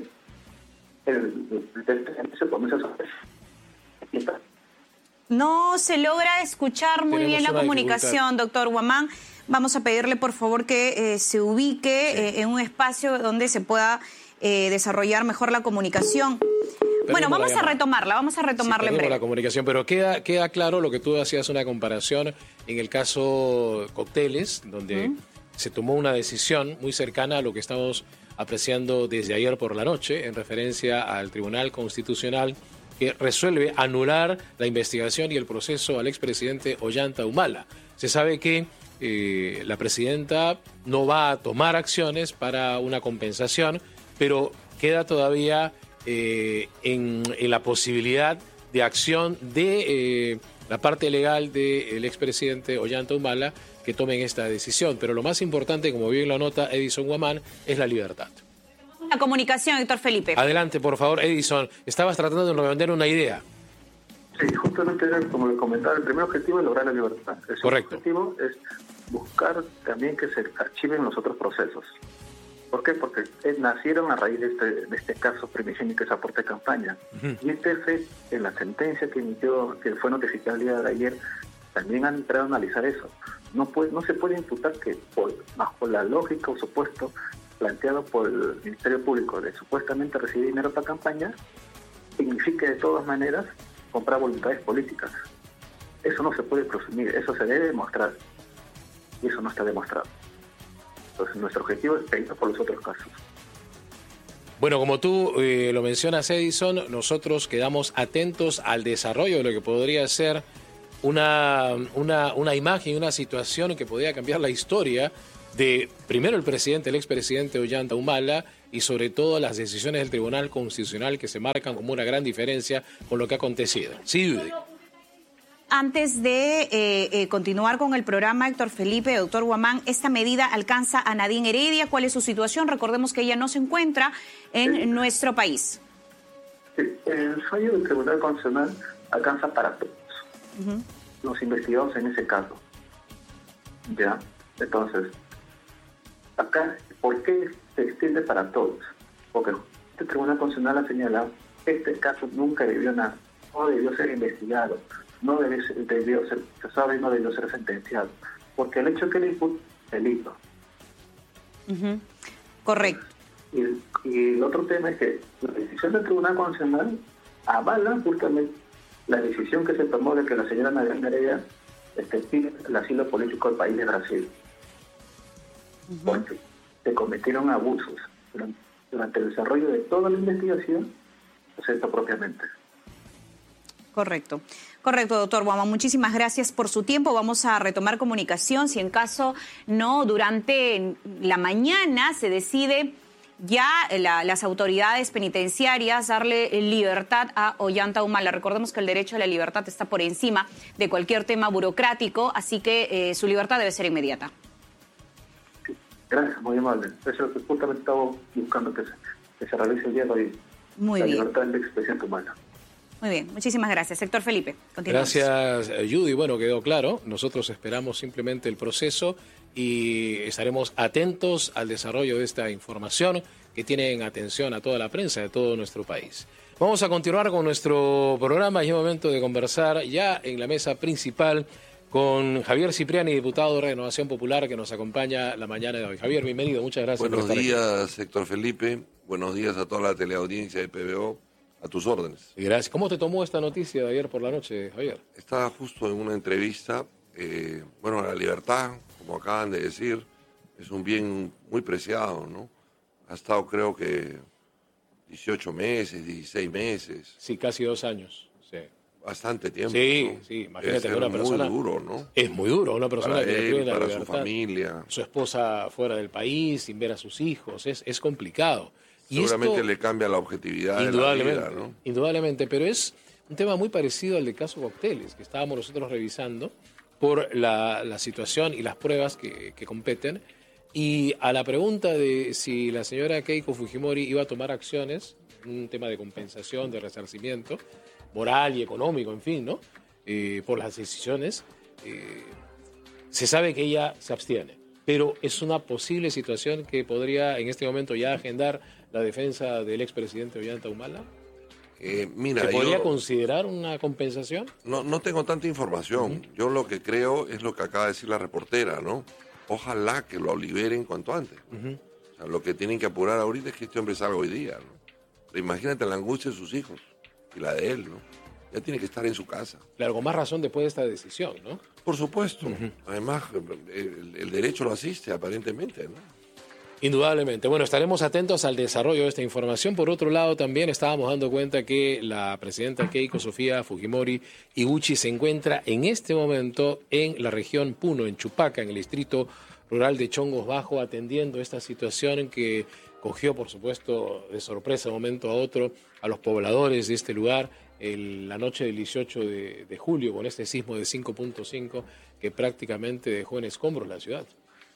el, el T C se comienza a saber. Aquí está. No se logra escuchar muy Tenemos bien la una comunicación, dificultad. doctor Guamán. Vamos a pedirle, por favor, que eh, se ubique sí. eh, en un espacio donde se pueda eh, desarrollar mejor la comunicación. Perdimos bueno, vamos a retomarla, vamos a retomarla sí, en breve. la comunicación, pero queda, queda claro lo que tú hacías una comparación en el caso Cócteles, donde uh-huh. se tomó una decisión muy cercana a lo que estamos apreciando desde ayer por la noche en referencia al Tribunal Constitucional que resuelve anular la investigación y el proceso al expresidente Ollanta Humala. Se sabe que eh, la presidenta no va a tomar acciones para una compensación, pero queda todavía eh, en, en la posibilidad de acción de eh, la parte legal del expresidente Ollanta Humala que tomen esta decisión. Pero lo más importante, como bien lo anota Edison Guamán, es la libertad. La comunicación, Héctor Felipe. Adelante, por favor, Edison. Estabas tratando de redondear una idea. Sí, justamente era como le comentaba, el primer objetivo es lograr la libertad. El Correcto. objetivo es buscar también que se archiven los otros procesos. ¿Por qué? Porque nacieron a raíz de este, de este caso primigenio que es aporte de campaña. Uh-huh. Y el T C, en la sentencia que emitió, que fue notificada el día de ayer, también han entrado a analizar eso. No puede, no se puede imputar que por, bajo la lógica o supuesto planteado por el Ministerio Público de supuestamente recibir dinero para campaña, significa de todas maneras comprar voluntades políticas. Eso no se puede presumir, eso se debe demostrar. Y eso no está demostrado. Entonces nuestro objetivo es pedir por los otros casos. Bueno, como tú eh, lo mencionas, Edison, nosotros quedamos atentos al desarrollo de lo que podría ser una, una, una imagen, una situación que podría cambiar la historia de, primero, el presidente, el expresidente Ollanta Humala, y sobre todo las decisiones del Tribunal Constitucional que se marcan como una gran diferencia con lo que ha acontecido. Sí, Judy. Antes de eh, eh, continuar con el programa, Héctor Felipe, doctor Guamán, esta medida alcanza a Nadine Heredia. ¿Cuál es su situación? Recordemos que ella no se encuentra en sí. nuestro país. Sí, el fallo del Tribunal Constitucional alcanza para todos. Uh-huh. Los investigados en ese caso. Ya, entonces, acá, ¿por qué se extiende para todos? Porque este Tribunal Constitucional ha señalado que este caso nunca debió nada, no debió ser investigado, no debió ser, debió ser, se sabe, no debió ser sentenciado, porque el hecho que le imputa es delito. Uh-huh. Correcto. Y, y el otro tema es que la decisión del Tribunal Constitucional avala justamente la decisión que se tomó de que la señora Nadine Heredia este, pide el asilo político al país de Brasil. Uh-huh. Porque se cometieron abusos durante, durante el desarrollo de toda la investigación, excepto propiamente. Correcto. Correcto, doctor Guamán. Muchísimas gracias por su tiempo. Vamos a retomar comunicación. Si en caso no, durante la mañana se decide ya la, las autoridades penitenciarias darle libertad a Ollanta Humala. Recordemos que el derecho a la libertad está por encima de cualquier tema burocrático, así que eh, su libertad debe ser inmediata. Gracias, muy amable. Eso es lo que justamente estamos buscando que se, que se realice el día de hoy. Muy la bien. libertad del expresidente Humala. Muy bien, muchísimas gracias. Héctor Felipe, continuamos. Gracias, Judy. Bueno, quedó claro. Nosotros esperamos simplemente el proceso y estaremos atentos al desarrollo de esta información que tienen atención a toda la prensa de todo nuestro país. Vamos a continuar con nuestro programa y es momento de conversar ya en la mesa principal con Javier Cipriani, diputado de Renovación Popular, que nos acompaña la mañana de hoy. Javier, bienvenido, muchas gracias. Buenos por estar días, aquí. Héctor Felipe. Buenos días a toda la teleaudiencia de P B O. A tus órdenes. Gracias. ¿Cómo te tomó esta noticia de ayer por la noche, Javier? Estaba justo en una entrevista. Eh, bueno, la libertad, como acaban de decir, es un bien muy preciado, ¿no? Ha estado, creo que, dieciocho meses, dieciséis meses. Sí, casi dos años. Sí. Bastante tiempo. Sí, ¿no? sí. Imagínate que una muy persona. Es muy duro, ¿no? Es muy duro. Una persona para que él, tiene la para libertad, su familia. Su esposa fuera del país, sin ver a sus hijos. Es, es complicado. Y seguramente esto, le cambia la objetividad indudablemente, de la vida, ¿no? Indudablemente, pero es un tema muy parecido al de caso Cocteles, que estábamos nosotros revisando por la, la situación y las pruebas que, que competen. Y a la pregunta de si la señora Keiko Fujimori iba a tomar acciones, un tema de compensación, de resarcimiento, moral y económico, en fin, ¿no? Eh, por las decisiones, eh, se sabe que ella se abstiene. Pero es una posible situación que podría en este momento ya agendar la defensa del expresidente Ollanta Humala. Eh, mira, ¿Se podría yo, considerar una compensación? No, no tengo tanta información. Uh-huh. Yo lo que creo es lo que acaba de decir la reportera, ¿no? Ojalá que lo liberen cuanto antes. Uh-huh. O sea, lo que tienen que apurar ahorita es que este hombre salga hoy día, ¿no? Pero imagínate la angustia de sus hijos y la de él, ¿no? Ya tiene que estar en su casa. Claro, con más razón después de esta decisión, ¿no? Por supuesto. Uh-huh. Además, el, el derecho lo asiste, aparentemente, ¿no? Indudablemente. Bueno, estaremos atentos al desarrollo de esta información. Por otro lado, también estábamos dando cuenta que la presidenta Keiko Sofía Fujimori Iguchi se encuentra en este momento en la región Puno, en Chupaca, en el distrito rural de Chongos Bajo, atendiendo esta situación que cogió, por supuesto, de sorpresa de un momento a otro a los pobladores de este lugar el, la noche del dieciocho de, de julio, con este sismo de cinco punto cinco que prácticamente dejó en escombros la ciudad.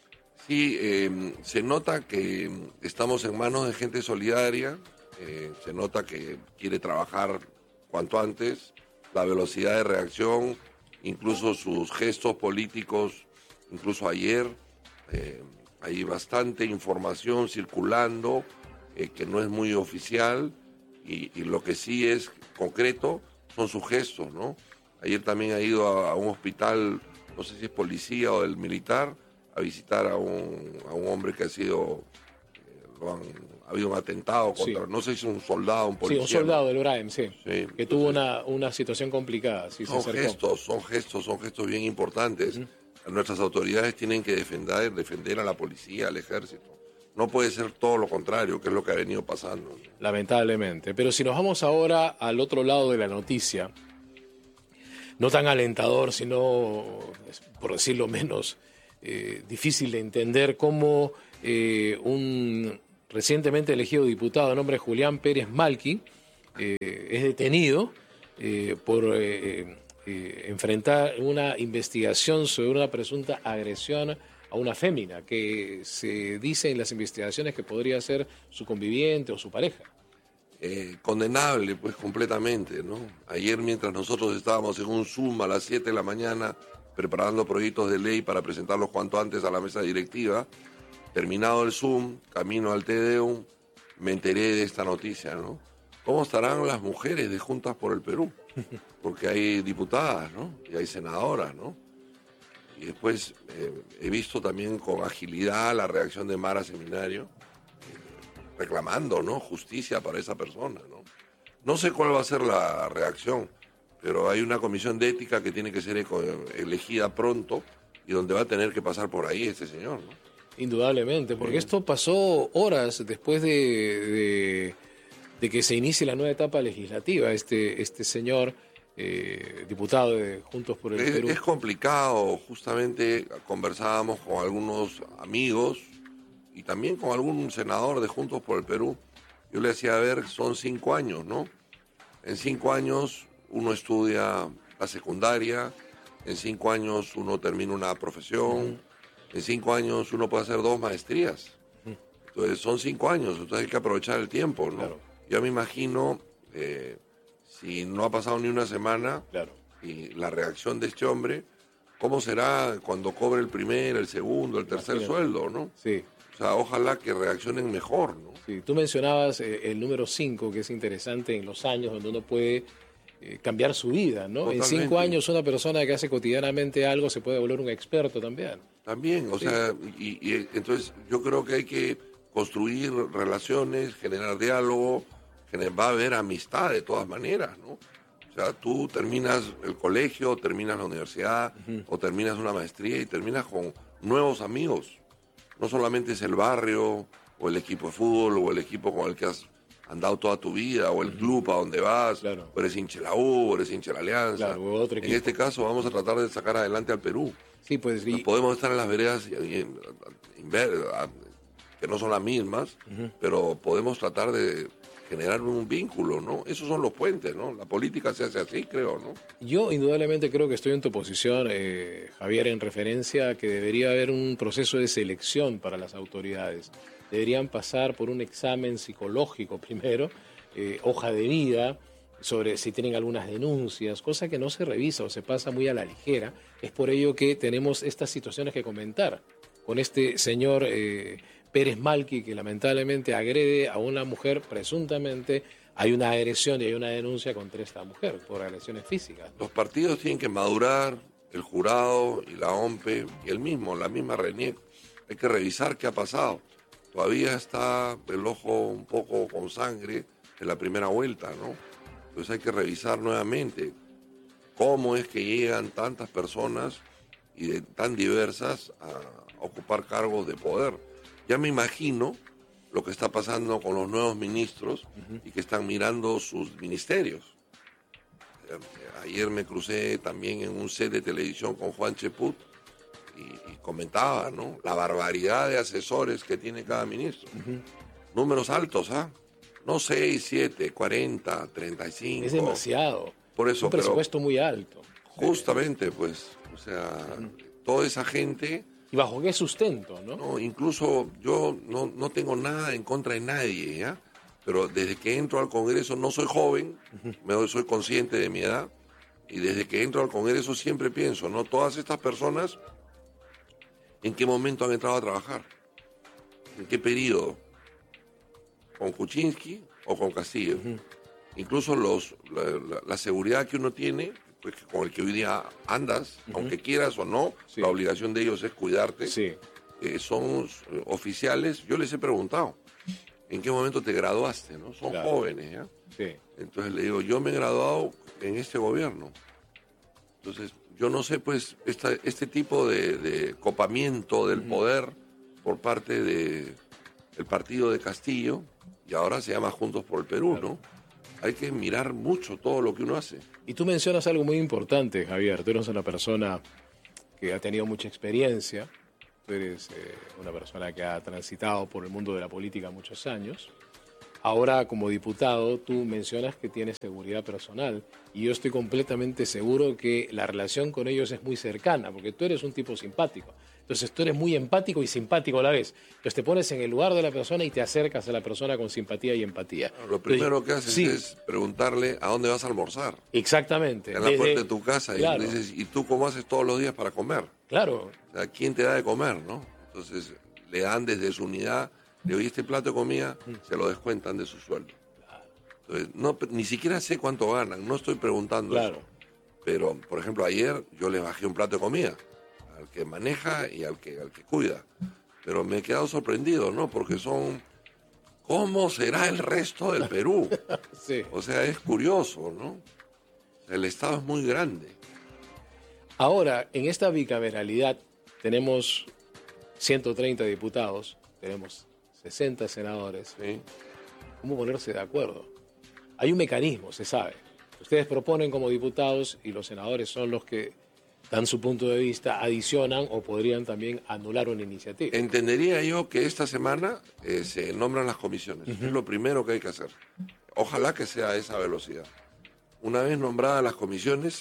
Sí, eh, se nota que estamos en manos de gente solidaria, eh, se nota que quiere trabajar cuanto antes, la velocidad de reacción, incluso sus gestos políticos, incluso ayer eh, hay bastante información circulando eh, que no es muy oficial y, y lo que sí es concreto son sus gestos, ¿no? Ayer también ha ido a, a un hospital, no sé si es policía o del militar, a visitar a un, a un hombre que ha sido, eh, lo han, ha habido un atentado contra, sí. no sé si es un soldado, un policía. Sí, un soldado del Uraem, sí, sí que entonces, tuvo una, una situación complicada. Sí, son se gestos, son gestos, son gestos bien importantes. Uh-huh. Nuestras autoridades tienen que defender, defender a la policía, al ejército. No puede ser todo lo contrario, que es lo que ha venido pasando. Lamentablemente. Pero si nos vamos ahora al otro lado de la noticia, no tan alentador, sino, por decirlo menos, eh, difícil de entender cómo eh, un recientemente elegido diputado de nombre Julián Pérez Malqui eh, es detenido eh, por eh, eh, enfrentar una investigación sobre una presunta agresión a una fémina que se dice en las investigaciones que podría ser su conviviente o su pareja. Eh, condenable, pues, completamente, ¿no? Ayer, mientras nosotros estábamos en un Zoom a las siete de la mañana preparando proyectos de ley para presentarlos cuanto antes a la mesa directiva, terminado el Zoom, camino al Tedeum, me enteré de esta noticia, ¿no? ¿Cómo estarán las mujeres de Juntas por el Perú? Porque hay diputadas, ¿no? Y hay senadoras, ¿no? Y después eh, he visto también con agilidad la reacción de Mara Seminario, reclamando, ¿no?, justicia para esa persona, ¿no? No sé cuál va a ser la reacción, pero hay una comisión de ética que tiene que ser elegida pronto y donde va a tener que pasar por ahí este señor, ¿no? Indudablemente, porque sí. Esto pasó horas después de, de, de que se inicie la nueva etapa legislativa. Este, este señor, eh, diputado de Juntos por el es, Perú. Es complicado, justamente conversábamos con algunos amigos y también con algún senador de Juntos por el Perú. Yo le decía, a ver, son cinco años, ¿no? En cinco años uno estudia la secundaria, en cinco años uno termina una profesión, uh-huh. en cinco años uno puede hacer dos maestrías. Uh-huh. Entonces son cinco años, entonces hay que aprovechar el tiempo, ¿no? Claro. Yo me imagino, eh, si no ha pasado ni una semana, claro. y la reacción de este hombre, ¿cómo será cuando cobre el primer, el segundo, el tercer Imagínate. sueldo, ¿no? Sí. O sea, ojalá que reaccionen mejor, ¿no? Sí, tú mencionabas eh, el número cinco, que es interesante en los años donde uno puede eh, cambiar su vida, ¿no? Totalmente. En cinco años una persona que hace cotidianamente algo se puede volver un experto también. También, o sí. sea, y, y entonces yo creo que hay que construir relaciones, generar diálogo, generar, va a haber amistad de todas maneras, ¿no? O sea, tú terminas el colegio, terminas la universidad, uh-huh. o terminas una maestría y terminas con nuevos amigos. No solamente es el barrio, o el equipo de fútbol, o el equipo con el que has andado toda tu vida, o el uh-huh. club a donde vas, claro. o eres hincha de la U, o eres hincha de la Alianza. Claro, o otro en este caso vamos a tratar de sacar adelante al Perú. Sí, pues, y... Podemos estar en las veredas y, y, y, y, que no son las mismas, uh-huh. pero podemos tratar de generar un vínculo, ¿no? Esos son los puentes, ¿no? La política se hace así, creo, ¿no? Yo indudablemente creo que estoy en tu posición, eh, Javier, en referencia a que debería haber un proceso de selección para las autoridades. Deberían pasar por un examen psicológico primero, eh, hoja de vida, sobre si tienen algunas denuncias, cosa que no se revisa o se pasa muy a la ligera. Es por ello que tenemos estas situaciones que comentar con este señor eh, Pérez Malqui, que lamentablemente agrede a una mujer, presuntamente hay una agresión y hay una denuncia contra esta mujer por agresiones físicas. Los partidos tienen que madurar, el jurado y la O M P E y el mismo, la misma RENIEC. Hay que revisar qué ha pasado. Todavía está el ojo un poco con sangre en la primera vuelta, ¿no? Entonces hay que revisar nuevamente cómo es que llegan tantas personas y de, tan diversas a ocupar cargos de poder. Ya me imagino lo que está pasando con los nuevos ministros uh-huh. y que están mirando sus ministerios. Ayer me crucé también en un set de televisión con Juan Cheput y, y comentaba, ¿no?, la barbaridad de asesores que tiene cada ministro. Uh-huh. Números altos, ¿ah? ¿eh? No seis, siete, cuarenta, treinta y cinco. Es demasiado. Por eso, un presupuesto muy alto. Justamente, pues, o sea, uh-huh. toda esa gente... ¿Y bajo qué sustento, no? No, incluso yo no, no tengo nada en contra de nadie, ¿ya? Pero desde que entro al Congreso, no soy joven, uh-huh. soy consciente de mi edad, y desde que entro al Congreso siempre pienso, ¿no? Todas estas personas, ¿en qué momento han entrado a trabajar? ¿En qué periodo? ¿Con Kuczynski o con Castillo? Uh-huh. Incluso los, la, la, la seguridad que uno tiene... Pues con el que hoy día andas, uh-huh. aunque quieras o no, sí. la obligación de ellos es cuidarte. Sí. Eh, son oficiales, yo les he preguntado, ¿en qué momento te graduaste? ¿No? Son claro. jóvenes, ¿ya? Sí. Entonces le digo, yo me he graduado en este gobierno. Entonces, yo no sé, pues, esta, este tipo de, de copamiento del uh-huh. poder por parte de, del partido de Castillo, y ahora se llama Juntos por el Perú, claro. ¿no? Hay que mirar mucho todo lo que uno hace. Y tú mencionas algo muy importante, Javier. Tú eres una persona que ha tenido mucha experiencia tú eres eh, una persona que ha transitado por el mundo de la política muchos años. Ahora, como diputado, tú mencionas que tienes seguridad personal y yo estoy completamente seguro que la relación con ellos es muy cercana, porque tú eres un tipo simpático. Entonces, tú eres muy empático y simpático a la vez. Entonces, te pones en el lugar de la persona y te acercas a la persona con simpatía y empatía. Lo primero que haces sí. es preguntarle a dónde vas a almorzar. Exactamente. En la Desde... puerta de tu casa claro. y le dices, ¿y tú cómo haces todos los días para comer? Claro. O sea, ¿quién te da de comer, no? Entonces, le dan desde su unidad, le doy este plato de comida, mm. se lo descuentan de su sueldo. Entonces, no, ni siquiera sé cuánto ganan, no estoy preguntando claro. eso. Pero, por ejemplo, ayer yo le bajé un plato de comida al que maneja y al que, al que cuida. Pero me he quedado sorprendido, ¿no? Porque son... ¿Cómo será el resto del Perú? Sí. O sea, es curioso, ¿no? El Estado es muy grande. Ahora, en esta bicameralidad tenemos ciento treinta diputados, tenemos sesenta senadores. Sí. ¿Cómo ponerse de acuerdo? Hay un mecanismo, se sabe. Ustedes proponen como diputados y los senadores son los que dan su punto de vista, adicionan o podrían también anular una iniciativa. Entendería yo que esta semana eh, se nombran las comisiones. Uh-huh. Es lo primero que hay que hacer. Ojalá que sea a esa velocidad. Una vez nombradas las comisiones,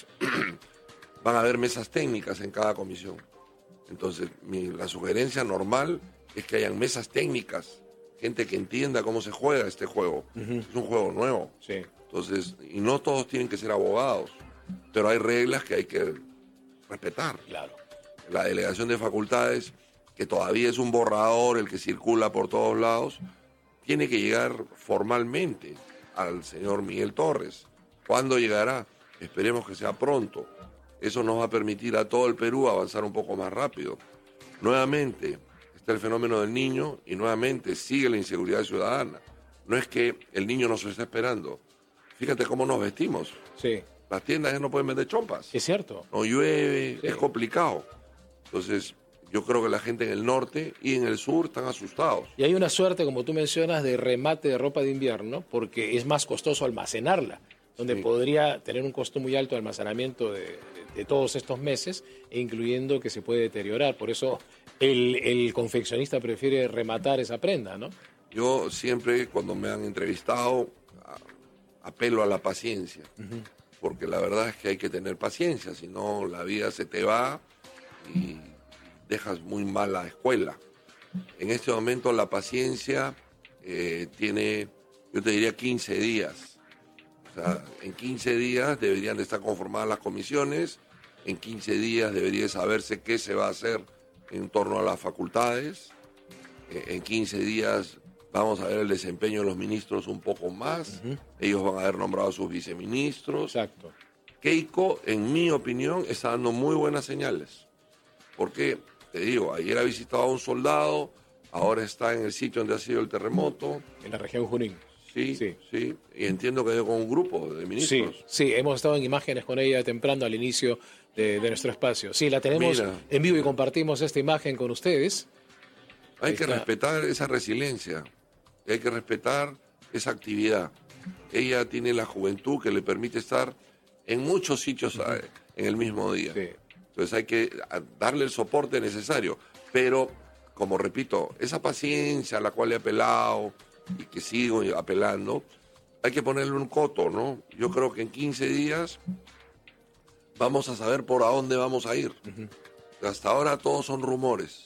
van a haber mesas técnicas en cada comisión. Entonces, mi, la sugerencia normal es que hayan mesas técnicas, gente que entienda cómo se juega este juego. Uh-huh. Es un juego nuevo. Sí. Entonces, y no todos tienen que ser abogados, pero hay reglas que hay que respetar. Claro. La delegación de facultades, que todavía es un borrador, el que circula por todos lados, tiene que llegar formalmente al señor Miguel Torres. ¿Cuándo llegará? Esperemos que sea pronto. Eso nos va a permitir a todo el Perú avanzar un poco más rápido. Nuevamente está el fenómeno del niño y nuevamente sigue la inseguridad ciudadana. No es que el niño nos esté esperando. Fíjate cómo nos vestimos. Sí. Las tiendas ya no pueden vender chompas. Es cierto. No llueve, sí. Es complicado. Entonces, yo creo que la gente en el norte y en el sur están asustados. Y hay una suerte, como tú mencionas, de remate de ropa de invierno, porque es más costoso almacenarla, donde sí. podría tener un costo muy alto de almacenamiento de, de, de todos estos meses, e incluyendo que se puede deteriorar. Por eso el, el confeccionista prefiere rematar esa prenda, ¿no? Yo siempre, cuando me han entrevistado, apelo a la paciencia. Uh-huh. Porque la verdad es que hay que tener paciencia, si no la vida se te va y dejas muy mal la escuela. En este momento la paciencia eh, tiene, yo te diría, quince días. O sea, en quince días deberían de estar conformadas las comisiones, en quince días debería saberse qué se va a hacer en torno a las facultades, eh, en quince días vamos a ver el desempeño de los ministros un poco más. Uh-huh. Ellos van a haber nombrado a sus viceministros. Exacto. Keiko, en mi opinión, está dando muy buenas señales. Porque, te digo, ayer ha visitado a un soldado, ahora está en el sitio donde ha sido el terremoto. En la región Junín. Sí, sí, sí. Y entiendo que ha ido con un grupo de ministros. Sí, sí, hemos estado en imágenes con ella temprano al inicio de, de nuestro espacio. Sí, la tenemos Mira, en vivo y compartimos esta imagen con ustedes. Hay que respetar esa resiliencia. Hay que respetar esa actividad. Ella tiene la juventud que le permite estar en muchos sitios uh-huh. en el mismo día. Sí. Entonces hay que darle el soporte necesario. Pero, como repito, esa paciencia a la cual he apelado y que sigo apelando, hay que ponerle un coto, ¿no? Yo creo que en quince días vamos a saber por a dónde vamos a ir. Uh-huh. Hasta ahora todos son rumores.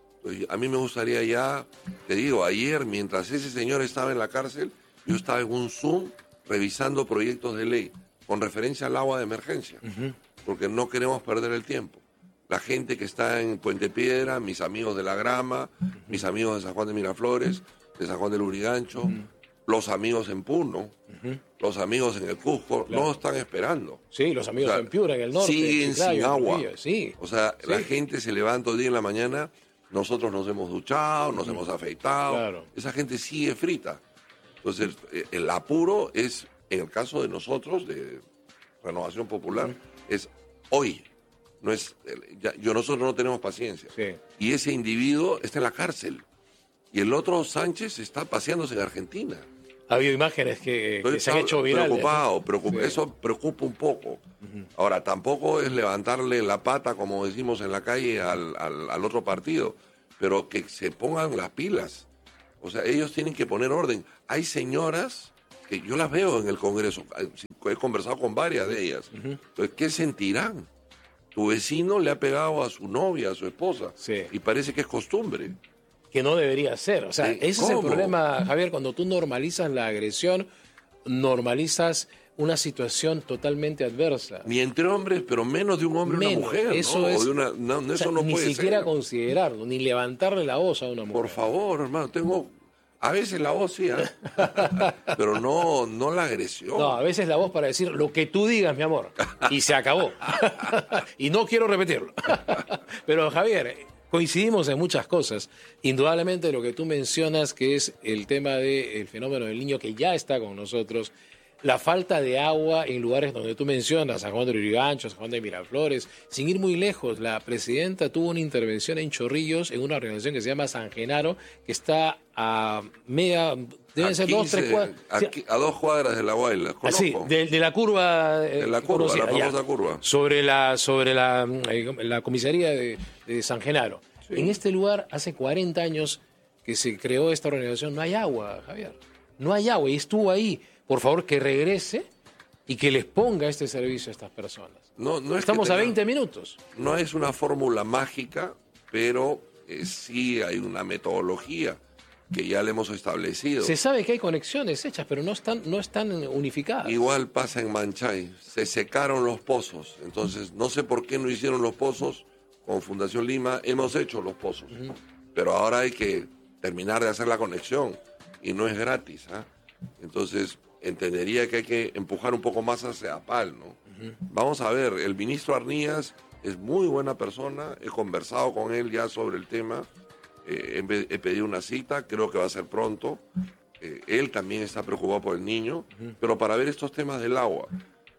A mí me gustaría ya, te digo, ayer mientras ese señor estaba en la cárcel, yo estaba en un Zoom revisando proyectos de ley con referencia al agua de emergencia, uh-huh. porque no queremos perder el tiempo. La gente que está en Puente Piedra, mis amigos de La Grama, uh-huh. mis amigos de San Juan de Miraflores, de San Juan del Urigancho, uh-huh. los amigos en Puno, uh-huh. los amigos en el Cusco, claro. no están esperando. Sí, los amigos o sea, en Piura, en el norte. Siguen Chiclayo, sin agua. Sí. O sea, sí. la gente se levanta hoy día en la mañana. Nosotros nos hemos duchado, nos hemos afeitado. Claro. Esa gente sigue frita. Entonces, el apuro es, en el caso de nosotros, de Renovación Popular, uh-huh. es hoy. No es, ya, yo, nosotros no tenemos paciencia. Sí. Y ese individuo está en la cárcel. Y el otro, Sánchez, está paseándose en Argentina. Ha habido imágenes que, que se han hecho virales. Preocupado, preocupa, sí. eso preocupa un poco. Uh-huh. Ahora, tampoco es levantarle la pata, como decimos en la calle, al, al, al otro partido. pero que se pongan las pilas. O sea, ellos tienen que poner orden. Hay señoras que yo las veo en el Congreso, he conversado con varias de ellas. Uh-huh. Entonces, ¿qué sentirán? Tu vecino le ha pegado a su novia, a su esposa, sí. y parece que es costumbre. Que no debería ser. O sea, ¿Sí? ese ¿Cómo? es el problema, Javier, cuando tú normalizas la agresión, normalizas una situación totalmente adversa. Ni entre hombres, pero menos de un hombre y una mujer. Eso ¿no? es, O de una, no, eso o sea, no ni puede siquiera ser. considerarlo, ni levantarle la voz a una mujer. Por favor, hermano, tengo... A veces la voz sí, ¿eh? pero no, no la agresión. No, a veces la voz para decir lo que tú digas, mi amor, y se acabó. Y no quiero repetirlo. Pero Javier, coincidimos en muchas cosas. Indudablemente lo que tú mencionas, que es el tema del fenómeno del niño que ya está con nosotros, la falta de agua en lugares donde tú mencionas, San Juan de Lurigancho, San Juan de Miraflores, sin ir muy lejos, la presidenta tuvo una intervención en Chorrillos, en una organización que se llama San Genaro, que está a media, deben a ser quince, dos, tres cuadras. A, sí, a dos cuadras de la Guayla, conozco. Así, de, de la curva. Eh, de la curva, conocida, la famosa ya, curva. Sobre la, sobre la, eh, la comisaría de, de San Genaro. Sí. En este lugar, hace cuarenta años que se creó esta organización, no hay agua, Javier. No hay agua y estuvo ahí. Por favor, que regrese y que les ponga este servicio a estas personas. No, no es Estamos tenga, a veinte minutos. No es una fórmula mágica, pero eh, sí hay una metodología que ya le hemos establecido. Se sabe que hay conexiones hechas, pero no están, no están unificadas. Igual pasa en Manchay. Se secaron los pozos. Entonces, no sé por qué no hicieron los pozos. Con Fundación Lima hemos hecho los pozos. Uh-huh. Pero ahora hay que terminar de hacer la conexión. Y no es gratis. ¿eh? Entonces... entendería que hay que empujar un poco más hacia Apal, ¿no? Uh-huh. Vamos a ver, el ministro Arnías es muy buena persona, he conversado con él ya sobre el tema, eh, he, he pedido una cita, creo que va a ser pronto, eh, él también está preocupado por el niño, uh-huh. pero para ver estos temas del agua,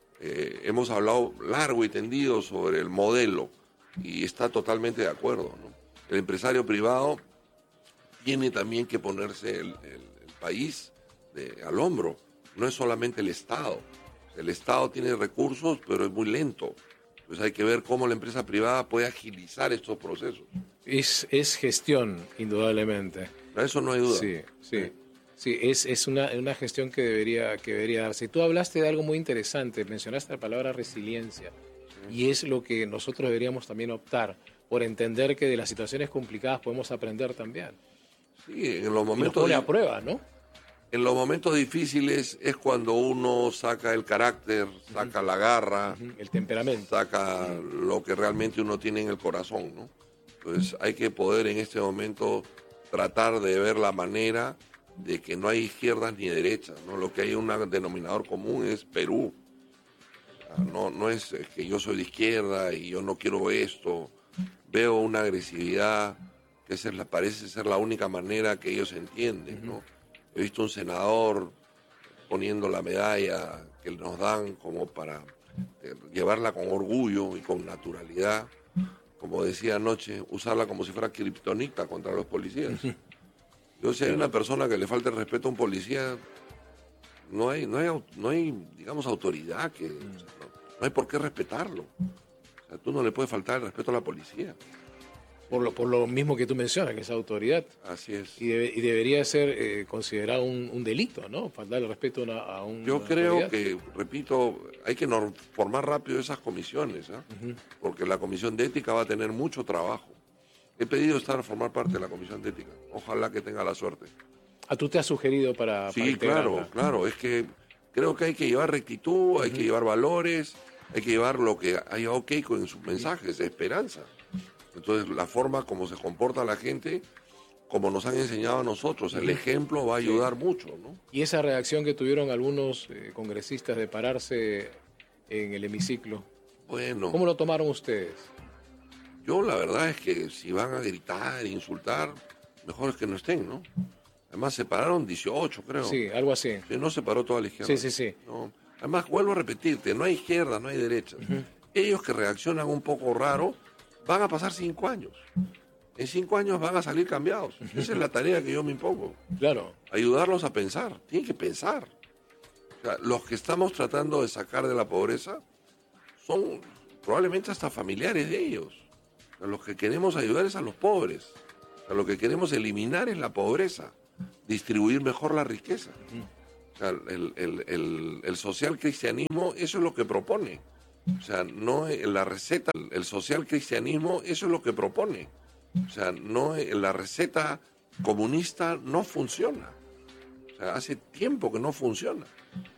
eh, hemos hablado largo y tendido sobre el modelo y está totalmente de acuerdo, ¿no? El empresario privado tiene también que ponerse el, el, el país de, al hombro. No es solamente el Estado. El Estado tiene recursos, pero es muy lento. Entonces hay que ver cómo la empresa privada puede agilizar estos procesos. Es, es gestión, indudablemente. A eso no hay duda. Sí, sí. Sí, es, es una, una gestión que debería, que debería darse. Tú hablaste de algo muy interesante, mencionaste la palabra resiliencia. Sí. Y es lo que nosotros deberíamos también optar, por entender que de las situaciones complicadas podemos aprender también. Sí, en los momentos... Y nos pone a prueba, ¿no? En los momentos difíciles es cuando uno saca el carácter, saca uh-huh. la garra, uh-huh. el temperamento, saca uh-huh. lo que realmente uno tiene en el corazón, ¿no? Entonces hay que poder en este momento tratar de ver la manera de que no hay izquierdas ni derechas, ¿no? Lo que hay un denominador común es Perú. O sea, no, no es que yo soy de izquierda y yo no quiero esto. Veo una agresividad que es la, parece ser la única manera que ellos entienden, ¿no? Uh-huh. He visto un senador poniendo la medalla que nos dan como para llevarla con orgullo y con naturalidad, como decía anoche, usarla como si fuera kriptonita contra los policías. Yo, si hay una persona que le falta el respeto a un policía, no hay, no hay, no hay digamos, autoridad, que, o sea, no, no hay por qué respetarlo. O sea, tú no le puedes faltar el respeto a la policía. Por lo, por lo mismo que tú mencionas, que es autoridad. Así es. Y, debe, y debería ser eh, considerado un, un delito, ¿no? Faltar el respeto a, una, a un. Yo una creo autoridad. que, repito, hay que norm- formar rápido esas comisiones, ¿eh? Uh-huh. Porque la comisión de ética va a tener mucho trabajo. He pedido estar a formar parte de la comisión de ética. Ojalá que tenga la suerte. Ah, tú te has sugerido para. Sí, para claro, claro. Es que creo que hay que llevar rectitud, uh-huh. hay que llevar valores, hay que llevar lo que haya ok con sus mensajes, de esperanza. Entonces, la forma como se comporta la gente, como nos han enseñado a nosotros, el ejemplo va a ayudar sí. mucho, ¿no? Y esa reacción que tuvieron algunos eh, congresistas de pararse en el hemiciclo, bueno, ¿cómo lo tomaron ustedes? Yo la verdad es que si van a gritar, insultar, mejor es que no estén, ¿no? Además, se pararon dieciocho, creo. Sí, algo así. Sí, no se paró toda la izquierda. Sí, sí, sí. No. Además, vuelvo a repetirte, no hay izquierda, no hay derecha. Uh-huh. Ellos que reaccionan un poco raro, van a pasar cinco años. En cinco años van a salir cambiados. Esa es la tarea que yo me impongo. Claro. Ayudarlos a pensar. Tienen que pensar. O sea, los que estamos tratando de sacar de la pobreza son probablemente hasta familiares de ellos. O sea, los que queremos ayudar es a los pobres. O sea, lo que queremos eliminar es la pobreza, distribuir mejor la riqueza. O sea, el, el, el, el social cristianismo, eso es lo que propone. O sea, no la receta, el social cristianismo, eso es lo que propone. O sea, no la receta comunista no funciona. O sea, hace tiempo que no funciona.